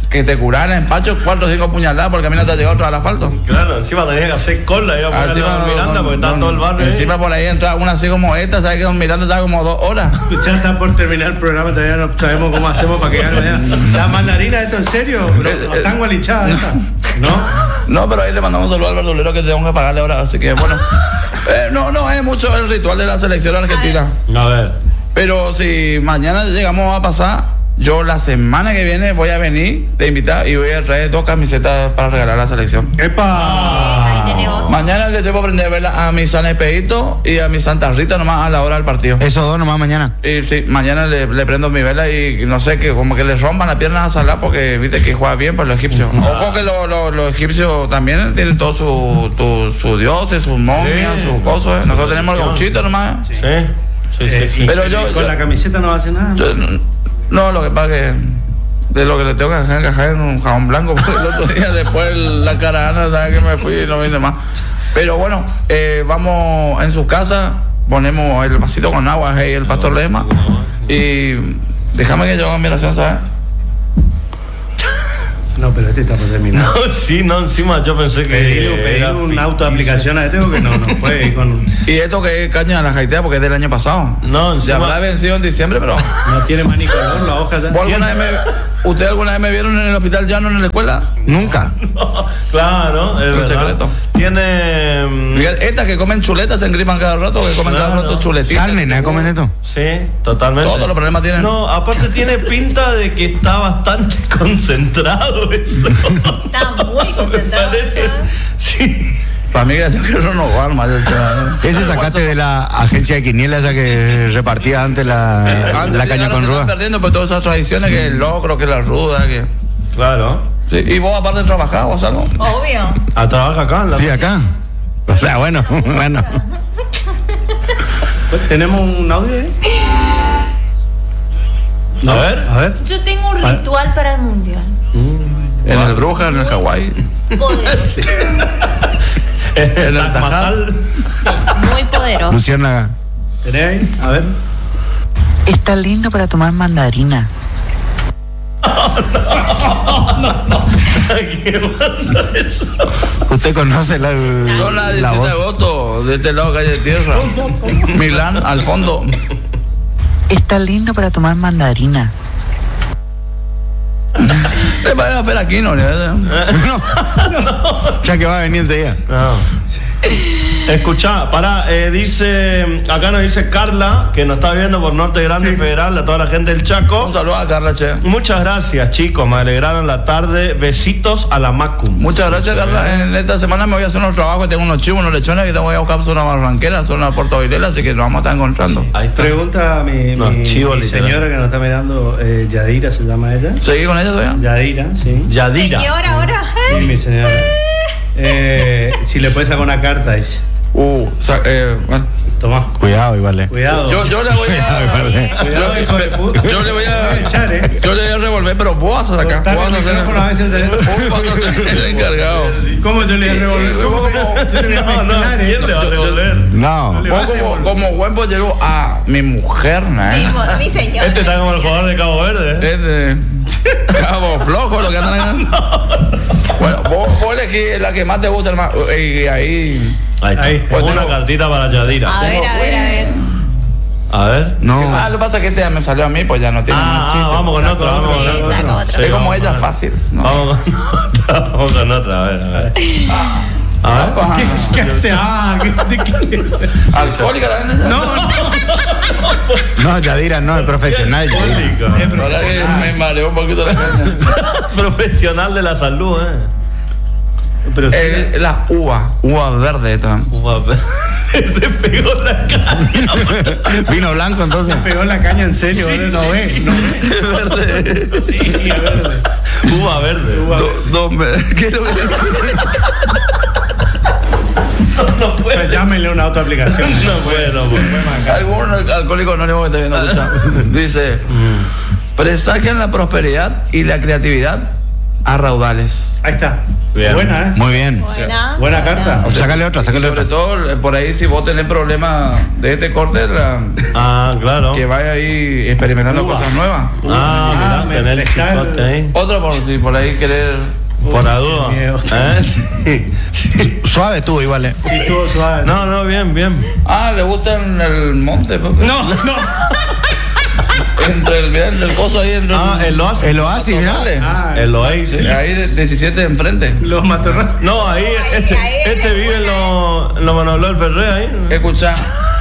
que te curaran en empacho cuatro o cinco puñaladas porque a mí no te ha llegado otra al asfalto. Claro, encima tenía que hacer cola, iba a poner a Don Miranda porque está todo el barrio. Encima ahí. por ahí entraba una así como esta, ¿sabes que Don Miranda estaba como dos horas? Ya está por terminar el programa, todavía no sabemos cómo hacemos para que gane mañana. ¿La mandarina esto en serio? ¿No están gualichadas esta? ¿No? No, pero ahí le mandamos un saludo al verdulero que tengo que pagarle ahora, así que bueno. Eh, no, no es mucho el ritual de la selección argentina. A ver. Pero si mañana llegamos a pasar, yo la semana que viene voy a venir de invitar y voy a traer dos camisetas para regalar a la selección. ¡Epa! Ahí tenemos. Mañana le tengo que aprender a verla a mi San Espeito y a mi Santa Rita nomás a la hora del partido. Esos dos nomás mañana. Y sí, mañana le, le prendo mi vela y no sé, que como que le rompan las piernas a Salah porque viste que juega bien por los egipcios. Ojo que lo, lo, los egipcios también tienen todos sus su, su dioses, sus momias, Sí. sus cosas. Nosotros tenemos el gauchito nomás. Sí, sí, sí. Eh, sí. y- Pero yo- y con yo- la camiseta no hace nada. Yo, no, lo que pasa que de lo que le tengo que dejar encajar en un jabón blanco porque el otro día después la caravana, ¿sabes que me fui y no vine más? Pero bueno, eh, vamos en su casa, ponemos el vasito con agua ahí el pastor Lema y déjame que yo haga mi oración, ¿sabes? No, pero este está por terminar. No, sí, no, encima yo pensé que. Pedirle, pedirle era un ficticio. auto de aplicación a este porque no, no puede ir con. Y esto que es caña de la jaitea porque es del año pasado. No, Se encima. habrá vencido en diciembre, pero. No tiene más ni color, la hoja ya. ¿Vos alguna vez me- ¿Usted alguna vez me vieron en el hospital llano en la escuela? Nunca. Claro, es Un verdad. secreto. Tiene. mm, Fíjate, estas que comen chuletas se engripan cada rato, que comen cada Claro. rato chuletitas. Carne, ¿no comen esto? Sí, totalmente. Todos los problemas tienen. No, aparte tiene pinta de que está bastante concentrado eso. Está muy concentrado. Me parece. ¿sabes? Sí. Para mí que tengo que renovar más. Ese sacaste de la agencia de quiniela esa que repartía antes la, Antes, la sí, caña ahora con se ruda. están perdiendo por todas esas tradiciones que el locro, que la ruda, que. Claro. Sí, y vos aparte de trabajar, vos algo. Obvio. A trabajar acá en la. Sí, acá. O sea, bueno, bueno. ¿Tenemos un audio ahí? A ver. A ver. Yo tengo un Ah. ritual para el mundial. En el Bruja, en el Hawái. Poderoso. En el Taj Mahal. Muy poderoso. Luciana. ¿Tenés ahí? A ver. Está lindo para tomar mandarina. ¿Qué manda eso? Usted conoce la, Son las la diecisiete de voz. agosto, de este lado calle de tierra. Milán, al fondo. Está lindo para tomar mandarina. Le va a hacer aquí, ¿no? Ya que va a venir enseguida. No. Escuchá, pará, eh, dice, acá nos dice Carla, que nos está viendo por Norte Grande Federal, a toda la gente del Chaco. Un saludo a Carla, che. Muchas gracias, chicos, me alegraron la tarde. Besitos a la Macum. Muchas gracias, Carla. En esta semana me voy a hacer unos trabajos. Tengo unos chivos, unos lechones que te voy a buscar zona barranquera, zona Puerto Vilela, así que nos vamos a estar encontrando. Ahí está. Pregunta a mi, No, mi- chivo mi literal. señora que nos está mirando, eh, Yadira se llama ella. ¿Seguí con ella todavía? Yadira, sí. Yadira. Señor, ahora. Sí, mi señora. Eh, si le puedes sacar una carta, dice. Uh, sa- eh, bueno. Tomá. Cuidado, igual. eh. Cuidado. Yo, yo le voy a. Cuidado, hijo de puta. Yo le voy Te voy a a. echar, ¿eh? Yo le voy a revolver, pero vos vas a sacar. Cortame Vos vas a el micrófono, a hacer. ver si el teléfono. Vos vas a ser el encargado. ¿Cómo te le voy a revolver? ¿Cómo te- yo te voy a No, no, mezclar ¿quién eso? le va a Yo- yo- devolver? No. Le Vos vas a como, devolver. como buen pollero a mi mujer, ¿no? Mi, mo- mi señor. Este está mi como el señor. jugador de Cabo Verde. ¿eh? Es de Cabo Flojo lo que andan acá. Bueno, vos, vos elegís la que más te gusta, hermano. Y ahí. Ahí está. Ahí. Pongo Pues una tengo- cartita para Yadira. A ver, a ver, a ver. A ver. No. Ah, lo que pasa es que este ya me salió a mí, pues ya no tiene Ah, más chiste. ah, vamos con otro, vamos con Sí, otro. saca otro. Sí, es como vamos ella con- fácil. ¿no? Vamos con otra, vamos con otra, a ver, a ver. A ver. Ajá. ¿Qué, qué hace? Ah, ¿qué, de qué? ¿Alcohólica también ella? No, no. No, Yadira, no, es profesional. Yadira. Eh, pero- La verdad que me mareó un poquito la caña. Profesional de la salud, eh. Pero Eh, las uvas, uvas verdes esta. Ufa, le pegó la caña. Vino blanco entonces. pegó la caña en serio, Sí, ¿vale? no sí, ve. sí. No ve. Verde. Sí, verde. Uva verde. Uva Do- dos me- ¿Qué es lo que No O sea, puede. llámenle una otra aplicación. No puede, no puede. Algún alcohólico anónimo que está viendo escucha, dice: presagian la prosperidad y la creatividad a raudales. Ahí está. Bien. Buena, ¿eh? Muy bien. Buena. Buena carta. O sea, sácale otra, sácale Sobre otra. todo, eh, por ahí, si vos tenés problemas de este corte, la- Ah, claro. que vaya ahí experimentando Uva. cosas nuevas. Ah, Ah, mira, me tener el está el- chicote ahí. Otro por si por ahí querer. Por la duda. qué miedo. ¿Eh? Sí. Sí. Suave tú, igual, eh. Y estuvo suave. No, no, bien, bien. Ah, le gusta en el monte. pues. No, no. Entre el bien del coso ahí. Entre Ah, el oasis. El oasis, mira. Matorrales. Ah, El oasis. Sí, ahí de diecisiete enfrente. los matorrales. No, ahí, este, ahí, este vive en los en lo Manuel del Ferrer, ahí. Escucha,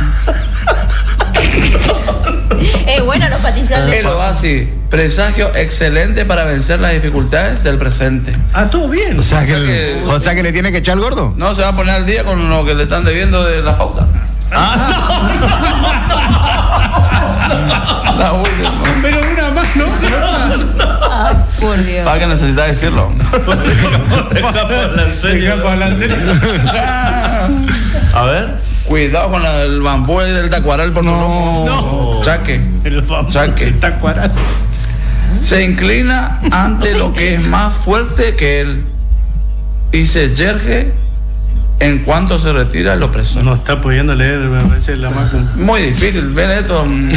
Eh, bueno, los paticiales. el oasis, presagio excelente para vencer las dificultades del presente. Ah, todo bien. O sea, que el- que- o sea que le tiene que echar el gordo. No se va a poner al día con lo que le están debiendo de la pauta. La última. Pero de una más, ¿no? Ay, por Dios. ¿Para qué necesita decirlo? Deja por la Se serie. queda para hablar en serio. A ver. Cuidado con la- el bambú y del tacuaral por tu lomo. No. Chaque. El vapor Saque. está cuadrado. Se inclina ante lo que es más fuerte que él y se yergue en cuanto se retira el opresor. No está pudiendo leer, me parece la más. Muy difícil, ven esto. Muy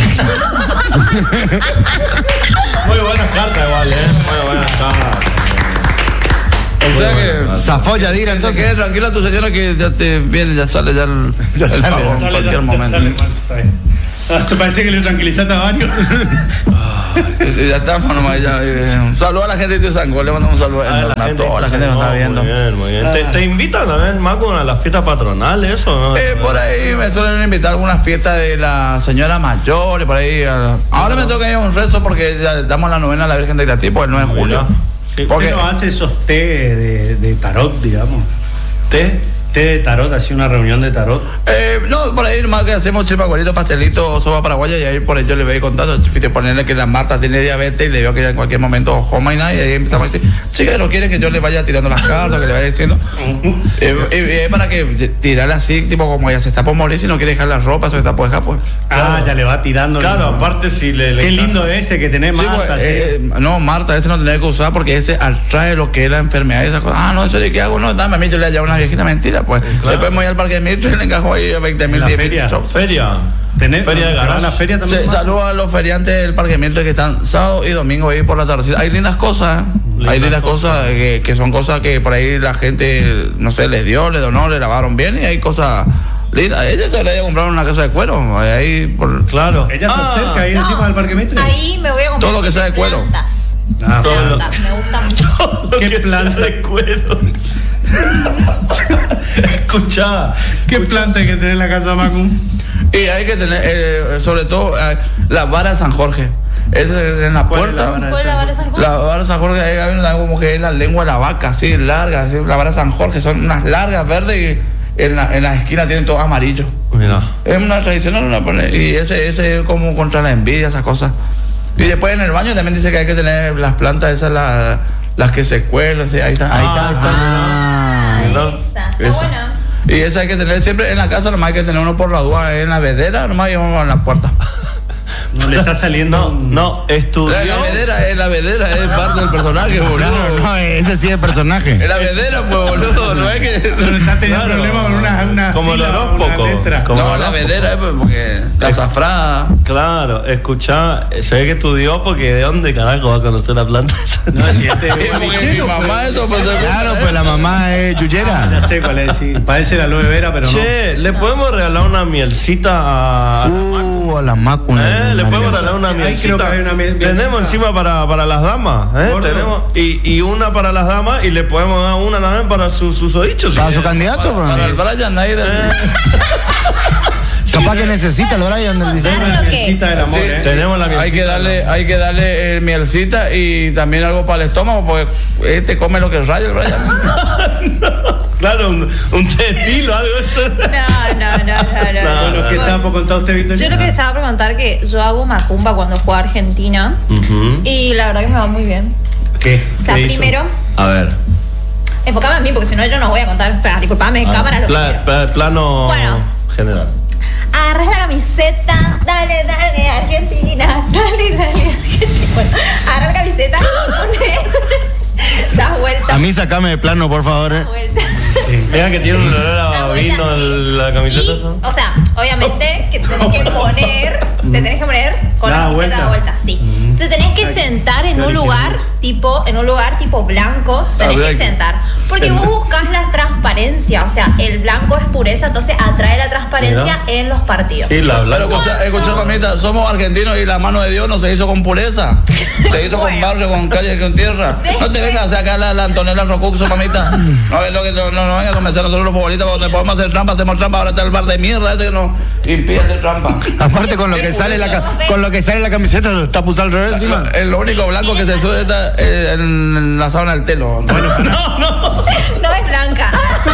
buenas cartas igual, eh. Muy buenas cartas. O sea que Zafó Yadira, se entonces. quede tranquila tu señora que ya te viene, ya sale ya el, Ya el sale, pago ya en Sale, cualquier ya- momento. sale, bueno, está bien. Hasta parece que le tranquilizaste a varios. Y ya estamos nomás ya. eh, Un saludo a la gente de Tuzangó, le mandamos un saludo A a, la toda la gente que nos está viendo. Muy bien, muy bien. ¿Te, te invitan también, Macu, a las fiestas patronales, eso, no? Eh, por ahí me suelen invitar a algunas fiestas de la señora mayor y por ahí. a- Ahora me toca ir a un rezo porque ya damos la novena a la Virgen de Itatí por el nueve de julio. Sí. Porque- ¿Usted no hace esos té de, de tarot, digamos? ¿Té? Té de tarot, así una reunión de tarot. Eh, no, por ahí nomás que hacemos chipacuerito, pastelito, sopa paraguaya y ahí por ahí yo le voy contando, de ponerle que la Marta tiene diabetes y le veo que en cualquier momento joma y nada y ahí empezamos a decir, chica, ¿no quiere que yo le vaya tirando las cartas, que le vaya diciendo? Eh, y, y es para que tirarla así, tipo como ella se está por morir, si no quiere dejar la ropa, eso que está por dejar, pues. Ah, ya le va tirando. Claro, el- aparte si le... le Qué lindo ese que tenés, Sí, Marta. pues, sí. eh, no, Marta, ese no tenía que usar porque ese atrae lo que es la enfermedad y esas cosas. Ah, no, eso de qué hago, no, dame a mí, yo le he una viejita mentira, pues. Después me voy al parque de Mircho y le encajo ahí a veinte mil, ¿En la diez mil. feria? Chau. Feria. ¿Tenés? Feria de ¿Te van a la garage. feria también? Sí, Marta? saludo a los feriantes del Parque Mirto que están sábado y domingo ahí por la tardecita. Hay lindas cosas, ¿eh? Lindas hay lindas cosas. cosas, que, que son cosas que por ahí la gente, no sé, les dio, les donó, le lavaron bien y hay cosas lindas. Ella se le iba a comprar una casa de cuero, ahí por Claro. Ella está Ah, cerca, ahí No, encima del Parque Mitre. Ahí me voy a comprar Todo lo que sea de cuero. plantas. Ah, Todo lo- Plantas, me gusta mucho. Todo lo ¿Qué que planta? sea de cuero. Escuchá. ¿Qué planta hay que tener en la casa, Macum? y hay que tener, eh, sobre todo, eh, la vara de San Jorge. Esa es en la ¿Cuál es la puerta. vara? ¿Puedo lavar esas cosas? La vara de San Jorge, ahí hay una como que es la lengua de la vaca, así, larga, así, la vara de San Jorge, son unas largas verdes y en, la, en las esquinas tienen todo amarillo. Mira. Es una tradicional, una pone- y ese, ese es como contra la envidia, esas cosas. Y después en el baño también dice que hay que tener las plantas esas, la- las que se cuelan, sí, ahí está. Ahí está, ahí está. Ah, Mira. esa. Está Esa. buena. Y esa hay que tener siempre en la casa, nomás hay que tener uno por la duda, en la vedera, nomás hay uno en la puerta. No le está saliendo. No, un- no, La, estudió. la vedera, es la vedera, es parte del personaje, boludo. Claro, no, ese sí es personaje. Es la vedera, pues, boludo, no es que... Pero está teniendo Claro. problemas con una, una Como el sílaba, horóscopo. una letra. Como No, el la horóscopo. vedera, pues, porque la azafrada... Claro, escuchá, se ve que estudió porque ¿de dónde carajo va a conocer la planta esa? No, si este Es porque mi mamá eso, pues... Claro, pues la mamá es Ya yuyera. sé cuál es, sí. Parece la aloe vera, pero Che, ¿le podemos regalar una mielcita a... Uh, a la mácula. ¿Eh? ¿Le podemos regalar una Ahí creo mielcita? que hay una miel- Tenemos mielcita. encima para, para las damas, ¿eh? Gordo. Tenemos, y, y una para las damas y le podemos dar una también para sus susodichos. Para su candidato, pues. Para el Brian ahí del... Capaz que necesita el Brian del no. diseño. Una mielcita del amor, Sí, ¿eh? Tenemos la mielcita. Hay que darle, hay que darle eh, mielcita y también algo para el estómago, porque este come lo que raya el Brian. Claro, un, un tetilo, algo de eso. No, no, no, no, no. Bueno, ¿qué estaba por contar usted, Victoria? Yo lo que estaba por contar que yo hago macumba cuando juego a Argentina Ujú. y la verdad que me va muy bien. ¿Qué? O sea, ¿Qué hizo? primero, A ver. enfocame a mí porque si no yo no voy a contar. O sea, disculpame, Ah, cámara lo pla- primero. pla- plano Bueno. general. Agarras la camiseta, dale, dale, Argentina, dale, dale, Argentina. Bueno, agarras la camiseta y pones das vuelta. A mí sacame de plano, por favor. Das eh. vuelta. Mira que tiene un olor Das a vuelta vino así. el- la camiseta Y, esa. o sea, obviamente que te tenés que poner, te tenés que poner con Da la camiseta vuelta. de vuelta, sí. Te tenés que sentar en qué un lugar original. tipo, en un lugar tipo blanco, tenés Ah, que blanco. sentar. Porque vos buscas la transparencia, o sea, el blanco es pureza, entonces atrae la transparencia Mira. en los partidos. Sí, la Pero blanca. escucha, escucha, mamita, somos argentinos y la mano de Dios no se hizo con pureza. Se hizo con Bueno. barrio, con calle, con tierra. No te vengas a sacar la, la Antonella Rocuxo, mamita. No es lo que no, no, no vengas a convencer a nosotros los futbolistas cuando podemos hacer trampa, hacemos trampa, ahora está el bar de mierda ese que nos impide hacer trampa. Aparte con lo que sale la ca- con lo que sale la camiseta está puso al revés encima. El único blanco que se sube está eh, en la sábana del telo. No es blanca.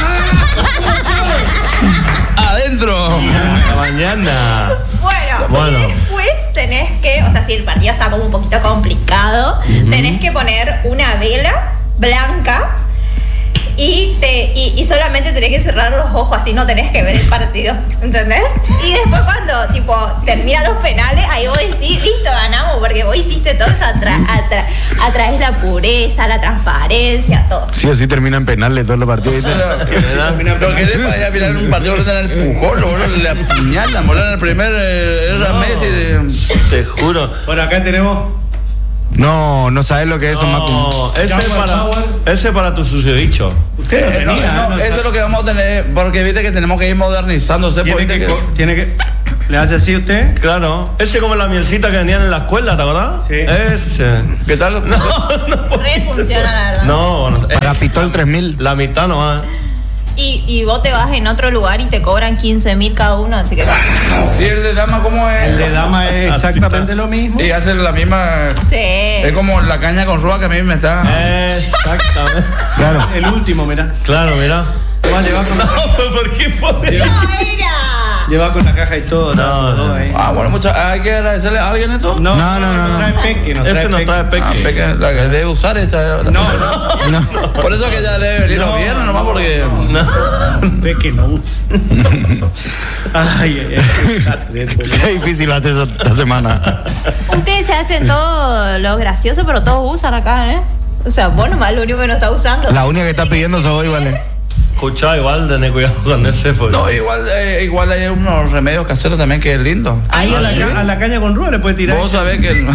Adentro. Hasta mañana. Bueno, Bueno. y después tenés que, o sea, si el partido está como un poquito complicado, tenés que poner una vela blanca y, te, y, y solamente tenés que cerrar los ojos, así no tenés que ver el partido, ¿entendés? Y después cuando, tipo, terminan los penales, ahí vos decís, listo, ganamos, porque vos hiciste todo eso, atra, atra, atraes la pureza, la transparencia, todo. Sí o sí terminan penales todos los partidos. ¿viste? Lo que le vaya a mirar un partido que el empujón, boludo, le apuñalan, boludo, en el primer eh, era Messi. de- Te juro. Bueno, acá tenemos. No, no sabes lo que es eso, Macu. No, ese Jaguar para, Power. ese para tu susodicho. Usted lo Eh, no, tenía, no, ¿no? eso es lo que vamos a tener, porque viste que tenemos que ir modernizándose. Tiene porque que, que- co- tiene que. ¿Le hace así usted? Claro. Ese como la mielcita que vendían en la escuela, ¿te acordás? Sí. Ese. ¿Qué tal? Re funciona, la verdad. No, no. Para eh, Pitol tres mil. la mitad nomás. Y, y vos te vas en otro lugar y te cobran quince mil cada uno, así que va. ¿Y el de dama cómo es? El de dama es Así exactamente está. lo mismo. Y hace la misma. Sí. Es como la caña con ruda que a mí me está. Exactamente. Claro. El último, mirá. Claro, mira. Va a llevar con la, No, pero ¿por qué pones? ¡No era! lleva con la caja y todo. No, todo no. ahí. Ah, bueno, mucha, hay que agradecerle a alguien esto. No, No, no, no, no. trae peque, nos Ese trae nos peque. trae Ah, peque. peque, la que debe usar esta. No, no, No. Por eso que ya debe venir los No, viernes nomás, no, porque. peque no usa. Ay, ay, ay, qué desastre esto, ¿no? Qué difícil hace esa- esta semana. Ustedes se hacen todo lo gracioso, pero todos usan acá, ¿eh? O sea, vos nomás lo único que no está usando. La única que está pidiendo sos hoy, vale. Escucha, igual tenés cuidado con ese porque- No, igual, eh, igual hay unos remedios caseros también que es lindo. Ahí a la, ca- a la caña con rueda le puede tirar. Vos sabés que.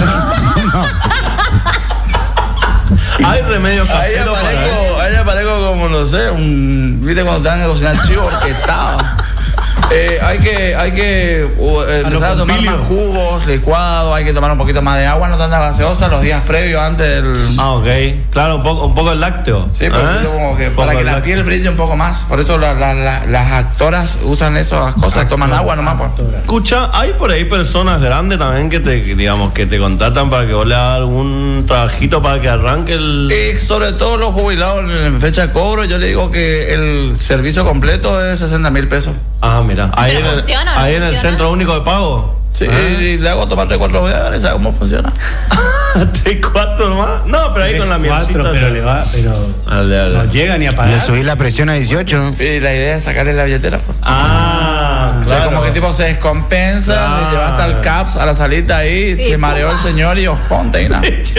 Hay remedios Ahí caseros para eso. aparezco, ahí aparezco como, no sé, un. ¿Viste cuando te dan a cocinar chivo orquestado? Eh, hay que, hay que uh, eh, A lo empezar a tomar Pompilio. más jugos, licuados, hay que tomar un poquito más de agua, no tanta gaseosa los días previos antes del. Ah, ok. Claro, un poco, un poco el lácteo. Sí, pero ¿Eh? eso como que Un para poco que el la lácteo. piel brille un poco más. Por eso la- la- la- las actoras usan esas cosas, toman agua nomás. Pues. Escucha, hay por ahí personas grandes también que te, que, digamos, que te contratan para que vos le hagas algún trabajito para que arranque el. Y sobre todo los jubilados en fecha de cobro, yo le digo que el servicio completo es sesenta mil pesos. Ah, mira. Ahí, ¿Pero en el, funciona o no ahí en el funciona? centro único de pago. Sí, Ah. y le hago tomar tres cuatro veces, ¿sabes cómo funciona? ¿Te cuatro nomás? No, pero ahí con la mielcita. Cuatro, pero le va, pero Dale, dale. no llega ni a Le pagar. subí la presión a dieciocho. Y la idea es sacarle la billetera. Pues. Ah, O sea, claro. como que tipo se descompensa, Claro. le lleva hasta el CAPS a la salita ahí, Sí, se mareó el pumba. señor y ojonte y nada.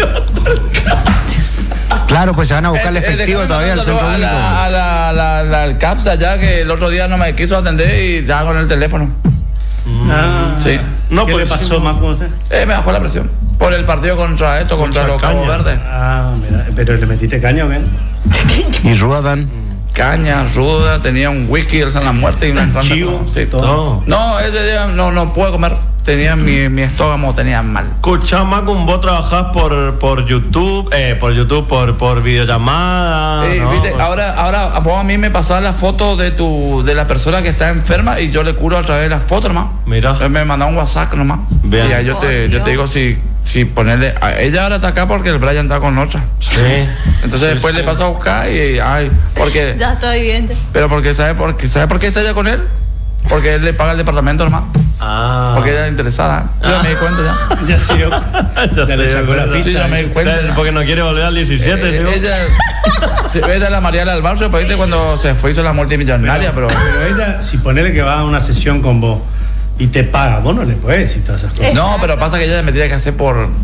Claro, pues se van a buscar el Eh, eh, efectivo déjame todavía al mandárselo centro a único. la, a la, la- la- al CAPS allá que el otro día no me quiso atender y ya con el teléfono. Ah, Sí. No, ¿Qué porque le pasó sí. más con usted? Eh, me bajó la presión. Por el partido contra esto, contra Mucha los Cabos caña. Verdes. Ah, mira, pero le metiste caña o qué? Y Ruadan. Caña, ruda, tenía un whisky, el San la Muerte y una cuanta Chivo, cosa. Sí. todo. No. No, ese día no, no pude comer. Tenía mi, mi estómago tenía mal. Escucha, Macum, vos trabajás por, por YouTube, eh, por YouTube, por, por videollamada. Eh, ¿no? viste, ahora, ahora vos a mí me pasás la foto de tu, de la persona que está enferma y yo le curo a través de la foto nomás. Mira. Él me mandó un WhatsApp nomás. Bien. Y ahí yo te, Ay, yo te digo Dios. si, si ponerle. a- ella ahora está acá porque el Brian está con otra. Sí. Entonces Sí, después sí. le paso a buscar y ay, porque. Ya estoy bien. Pero porque sabe por qué, ¿sabe por qué está ella con él? Porque él le paga el departamento nomás. Ah. Porque ella era interesada. Yo ya me di cuenta ya. Ya se dio. Ya Ya se le sacó dio la cuenta. ficha. Sí, ya me di cuenta. ya. Porque no quiere volver al diecisiete, Eh, ¿sí? ella, sí, ella es la Mariela del barrio, pero viste cuando se fue hizo la multimillonaria, pero. Pero ella, si ponele que va a una sesión con vos y te paga, vos no le podés decir todas esas cosas. Eh. No, pero pasa que ella me tiene que hacer por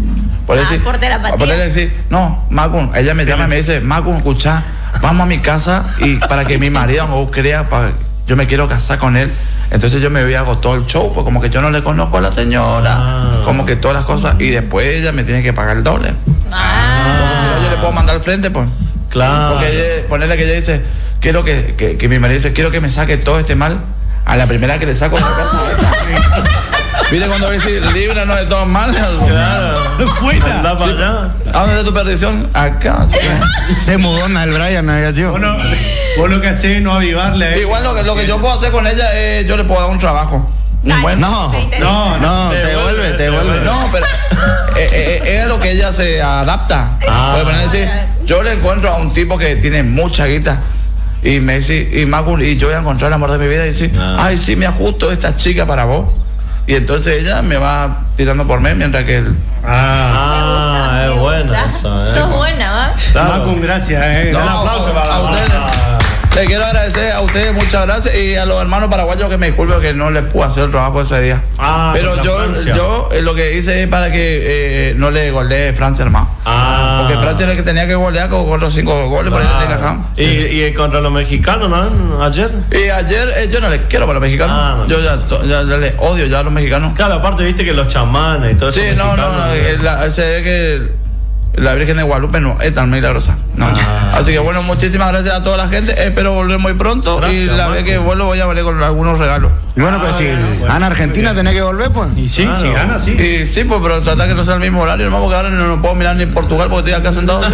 Por Ah, decir, por terapia. por decir, no, Macum, ella me llama y me dice, Macum, escucha, vamos a mi casa y para que mi marido no crea, para, yo me quiero casar con él. Entonces yo me voy a hago todo el show, pues como que yo no le conozco a la señora, Ah. como que todas las cosas, y después ella me tiene que pagar el doble. Ah. Porque si no, yo le puedo mandar al frente, pues. Claro. Porque ella, ponerle que ella dice, quiero que, que, que mi marido dice, quiero que me saque todo este mal a la primera que le saco de la casa. ¿Viste cuando dice, líbranos de todos males? Claro. Fuera. Anda para allá. ¿A dónde está tu perdición? Acá. Sí. Se mudó en el Brian, no había sido. Vos, no- vos lo que hacés es no avivarle a él. Igual lo que, lo que yo puedo hacer con ella es, yo le puedo dar un trabajo. Un buen. No, Me interesa. No, no, te devuelve, te devuelve. No, pero eh, eh, es a lo que ella se adapta. Ah. Puede poner decir, yo le encuentro a un tipo que tiene mucha guita y me dice, y, Macu, y yo voy a encontrar el amor de mi vida y decir, Ah. ay, sí, me ajusto esta chica para vos. Y entonces ella me va tirando por mí mientras que él. Ah, Ah, Me es gusta. buena esa, eh. Sos buena, ¿va? Claro. Macum, gracias, eh. No, Un aplauso a- para a ustedes. Le quiero agradecer a ustedes, muchas gracias, y a los hermanos paraguayos que me disculpen que no les pude hacer el trabajo ese día. Ah, Pero contra yo, Francia. yo eh, lo que hice es para que eh, no le golee Francia, hermano. Ah. Porque Francia era el que tenía que golear con, con los cinco goles, por ahí le encajamos. ¿Y, y contra los mexicanos, no? Ayer. Y ayer eh, yo no les quiero para los mexicanos. Ah, no. Yo ya, to- ya, ya les odio ya a los mexicanos. Claro, aparte viste que los chamanes y todo eso. Sí, no, no, no, eh, la, se ve que la Virgen de Guadalupe no es tan milagrosa. No. Ah. Así que bueno, muchísimas gracias a toda la gente. Espero volver muy pronto. Gracias, y la vez Marco. que vuelvo voy a volver con algunos regalos. Y bueno, pues si Ana Argentina tenés que volver, pues. Y sí, Claro. si gana, sí. Y sí, pues, pero tratar que no sea el mismo horario, hermano, porque ahora no, no puedo mirar ni Portugal porque estoy acá sentado.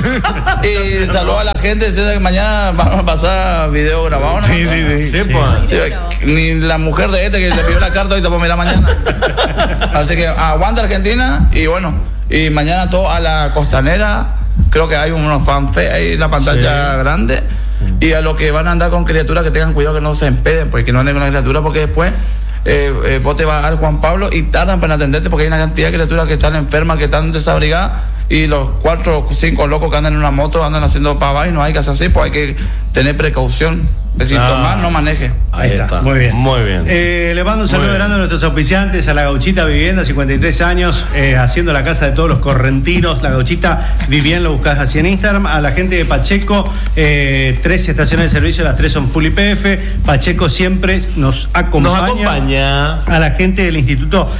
Y saludo a la gente, sé que mañana vamos a pasar video grabado, ¿no? Sí, sí, sí. Sí, pues. Sí, ni la mujer de este que le pidió la carta ahorita puedo mirar mañana. Así que aguanta Argentina y bueno, y mañana todo a la costanera, creo que hay unos fanface ahí en la pantalla Sí. grande. Y a los que van a andar con criaturas que tengan cuidado que no se empeden, pues que no anden con la criatura porque después eh, eh, vos te vas al Juan Pablo y tardan para atenderte porque hay una cantidad de criaturas que están enfermas, que están desabrigadas y los cuatro o cinco locos que andan en una moto andan haciendo pavas y no hay que hacer así, pues hay que tener precaución. Es decir, Ah. tomar, no maneje. Ahí está, muy bien. Muy bien. Eh, le mando un saludo Muy bien. grande a nuestros auspiciantes, a la Gauchita Vivienda, cincuenta y tres años, eh, haciendo la casa de todos los correntinos. La Gauchita Vivienda, lo buscás así en Instagram. A la gente de Pacheco, eh, tres estaciones de servicio, las tres son full I P F. Pacheco siempre nos acompaña. Nos acompaña. A la gente del Instituto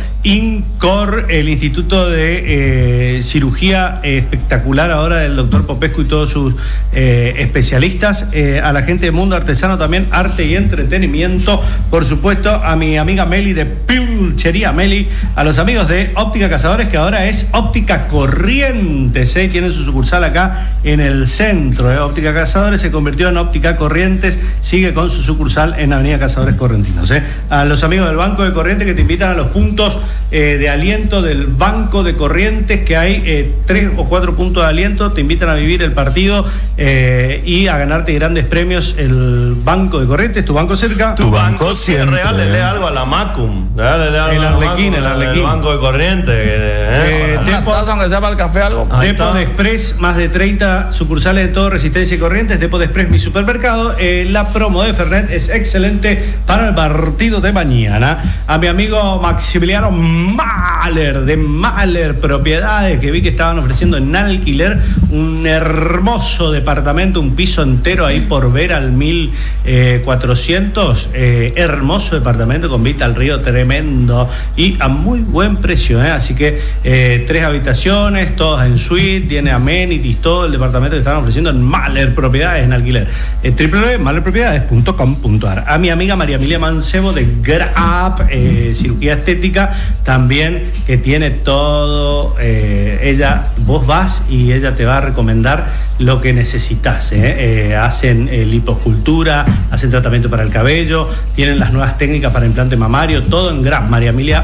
INCOR, el Instituto de eh, Cirugía eh, Espectacular ahora del doctor Popescu y todos sus eh, especialistas, eh, a la gente de Mundo Artesano también, arte y entretenimiento, por supuesto, a mi amiga Meli de Pilchería Meli, a los amigos de Óptica Cazadores, que ahora es Óptica Corrientes, ¿eh? Tienen su sucursal acá en el centro, ¿eh? Óptica Cazadores se convirtió en Óptica Corrientes, sigue con su sucursal en Avenida Cazadores Correntinos, ¿eh? A los amigos del Banco de Corrientes que te invitan a los puntos eh, de aliento del Banco de Corrientes, que hay eh, tres o cuatro puntos de aliento, te invitan a vivir el partido eh, y a ganarte grandes premios. El Banco de Corrientes, tu banco cerca. Tu banco siempre. Regálele algo a la Macum. Regálele algo El a la Arlequín, Macum, el Arlequín. Banco de Corrientes. eh, Eh, Una Depo- taza, aunque sea para el café, algo. Ahí Depo está. de Express, más de treinta sucursales de todo Resistencia y Corrientes. Depo de Express, mi supermercado. Eh, la promo de Fernet es excelente para el partido de mañana. A mi amigo Maximiliano Mahler, de Mahler Propiedades, que vi que estaban ofreciendo en alquiler un hermoso departamento, un piso entero ahí por ver al mil cuatrocientos. Eh, hermoso departamento con vista al río, tremendo y a muy buen precio, ¿eh? Así que eh, tres habitaciones, todas en suite, tiene amenities, todo el departamento que están ofreciendo en Mahler Propiedades en alquiler. Eh, w w w punto mahler propiedades punto com punto a r. A mi amiga María Emilia Mancebo de Grab, eh, cirugía estética, también que tiene todo. Eh, ella, vos vas y ella te va a recomendar lo que necesitas. ¿eh? Eh, hacen eh, liposcultura, hacen tratamiento para el cabello, tienen las nuevas técnicas para implante mamario, todo en Grab. María Emilia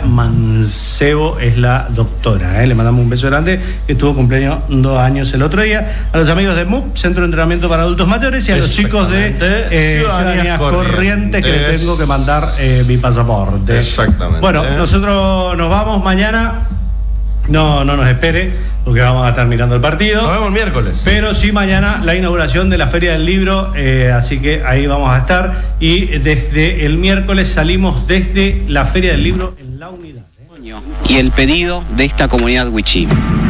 Mancebo es la doctora. ¿eh? Le mandamos un beso grande, que estuvo cumpleaños dos años el otro día. A los amigos de M U P, Centro de Entrenamiento para Adultos Mayores, y a los chicos de eh, Ciudadanías Corrientes, que les tengo que mandar eh, mi pasaporte. Exactamente. Bueno, nosotros nos vamos mañana. No, no nos espere, porque vamos a estar mirando el partido. Nos vemos el miércoles. Pero sí mañana la inauguración de la Feria del Libro, eh, así que ahí vamos a estar. Y desde el miércoles salimos desde la Feria del Libro en la unidad. ¿eh? Y el pedido de esta comunidad wichí.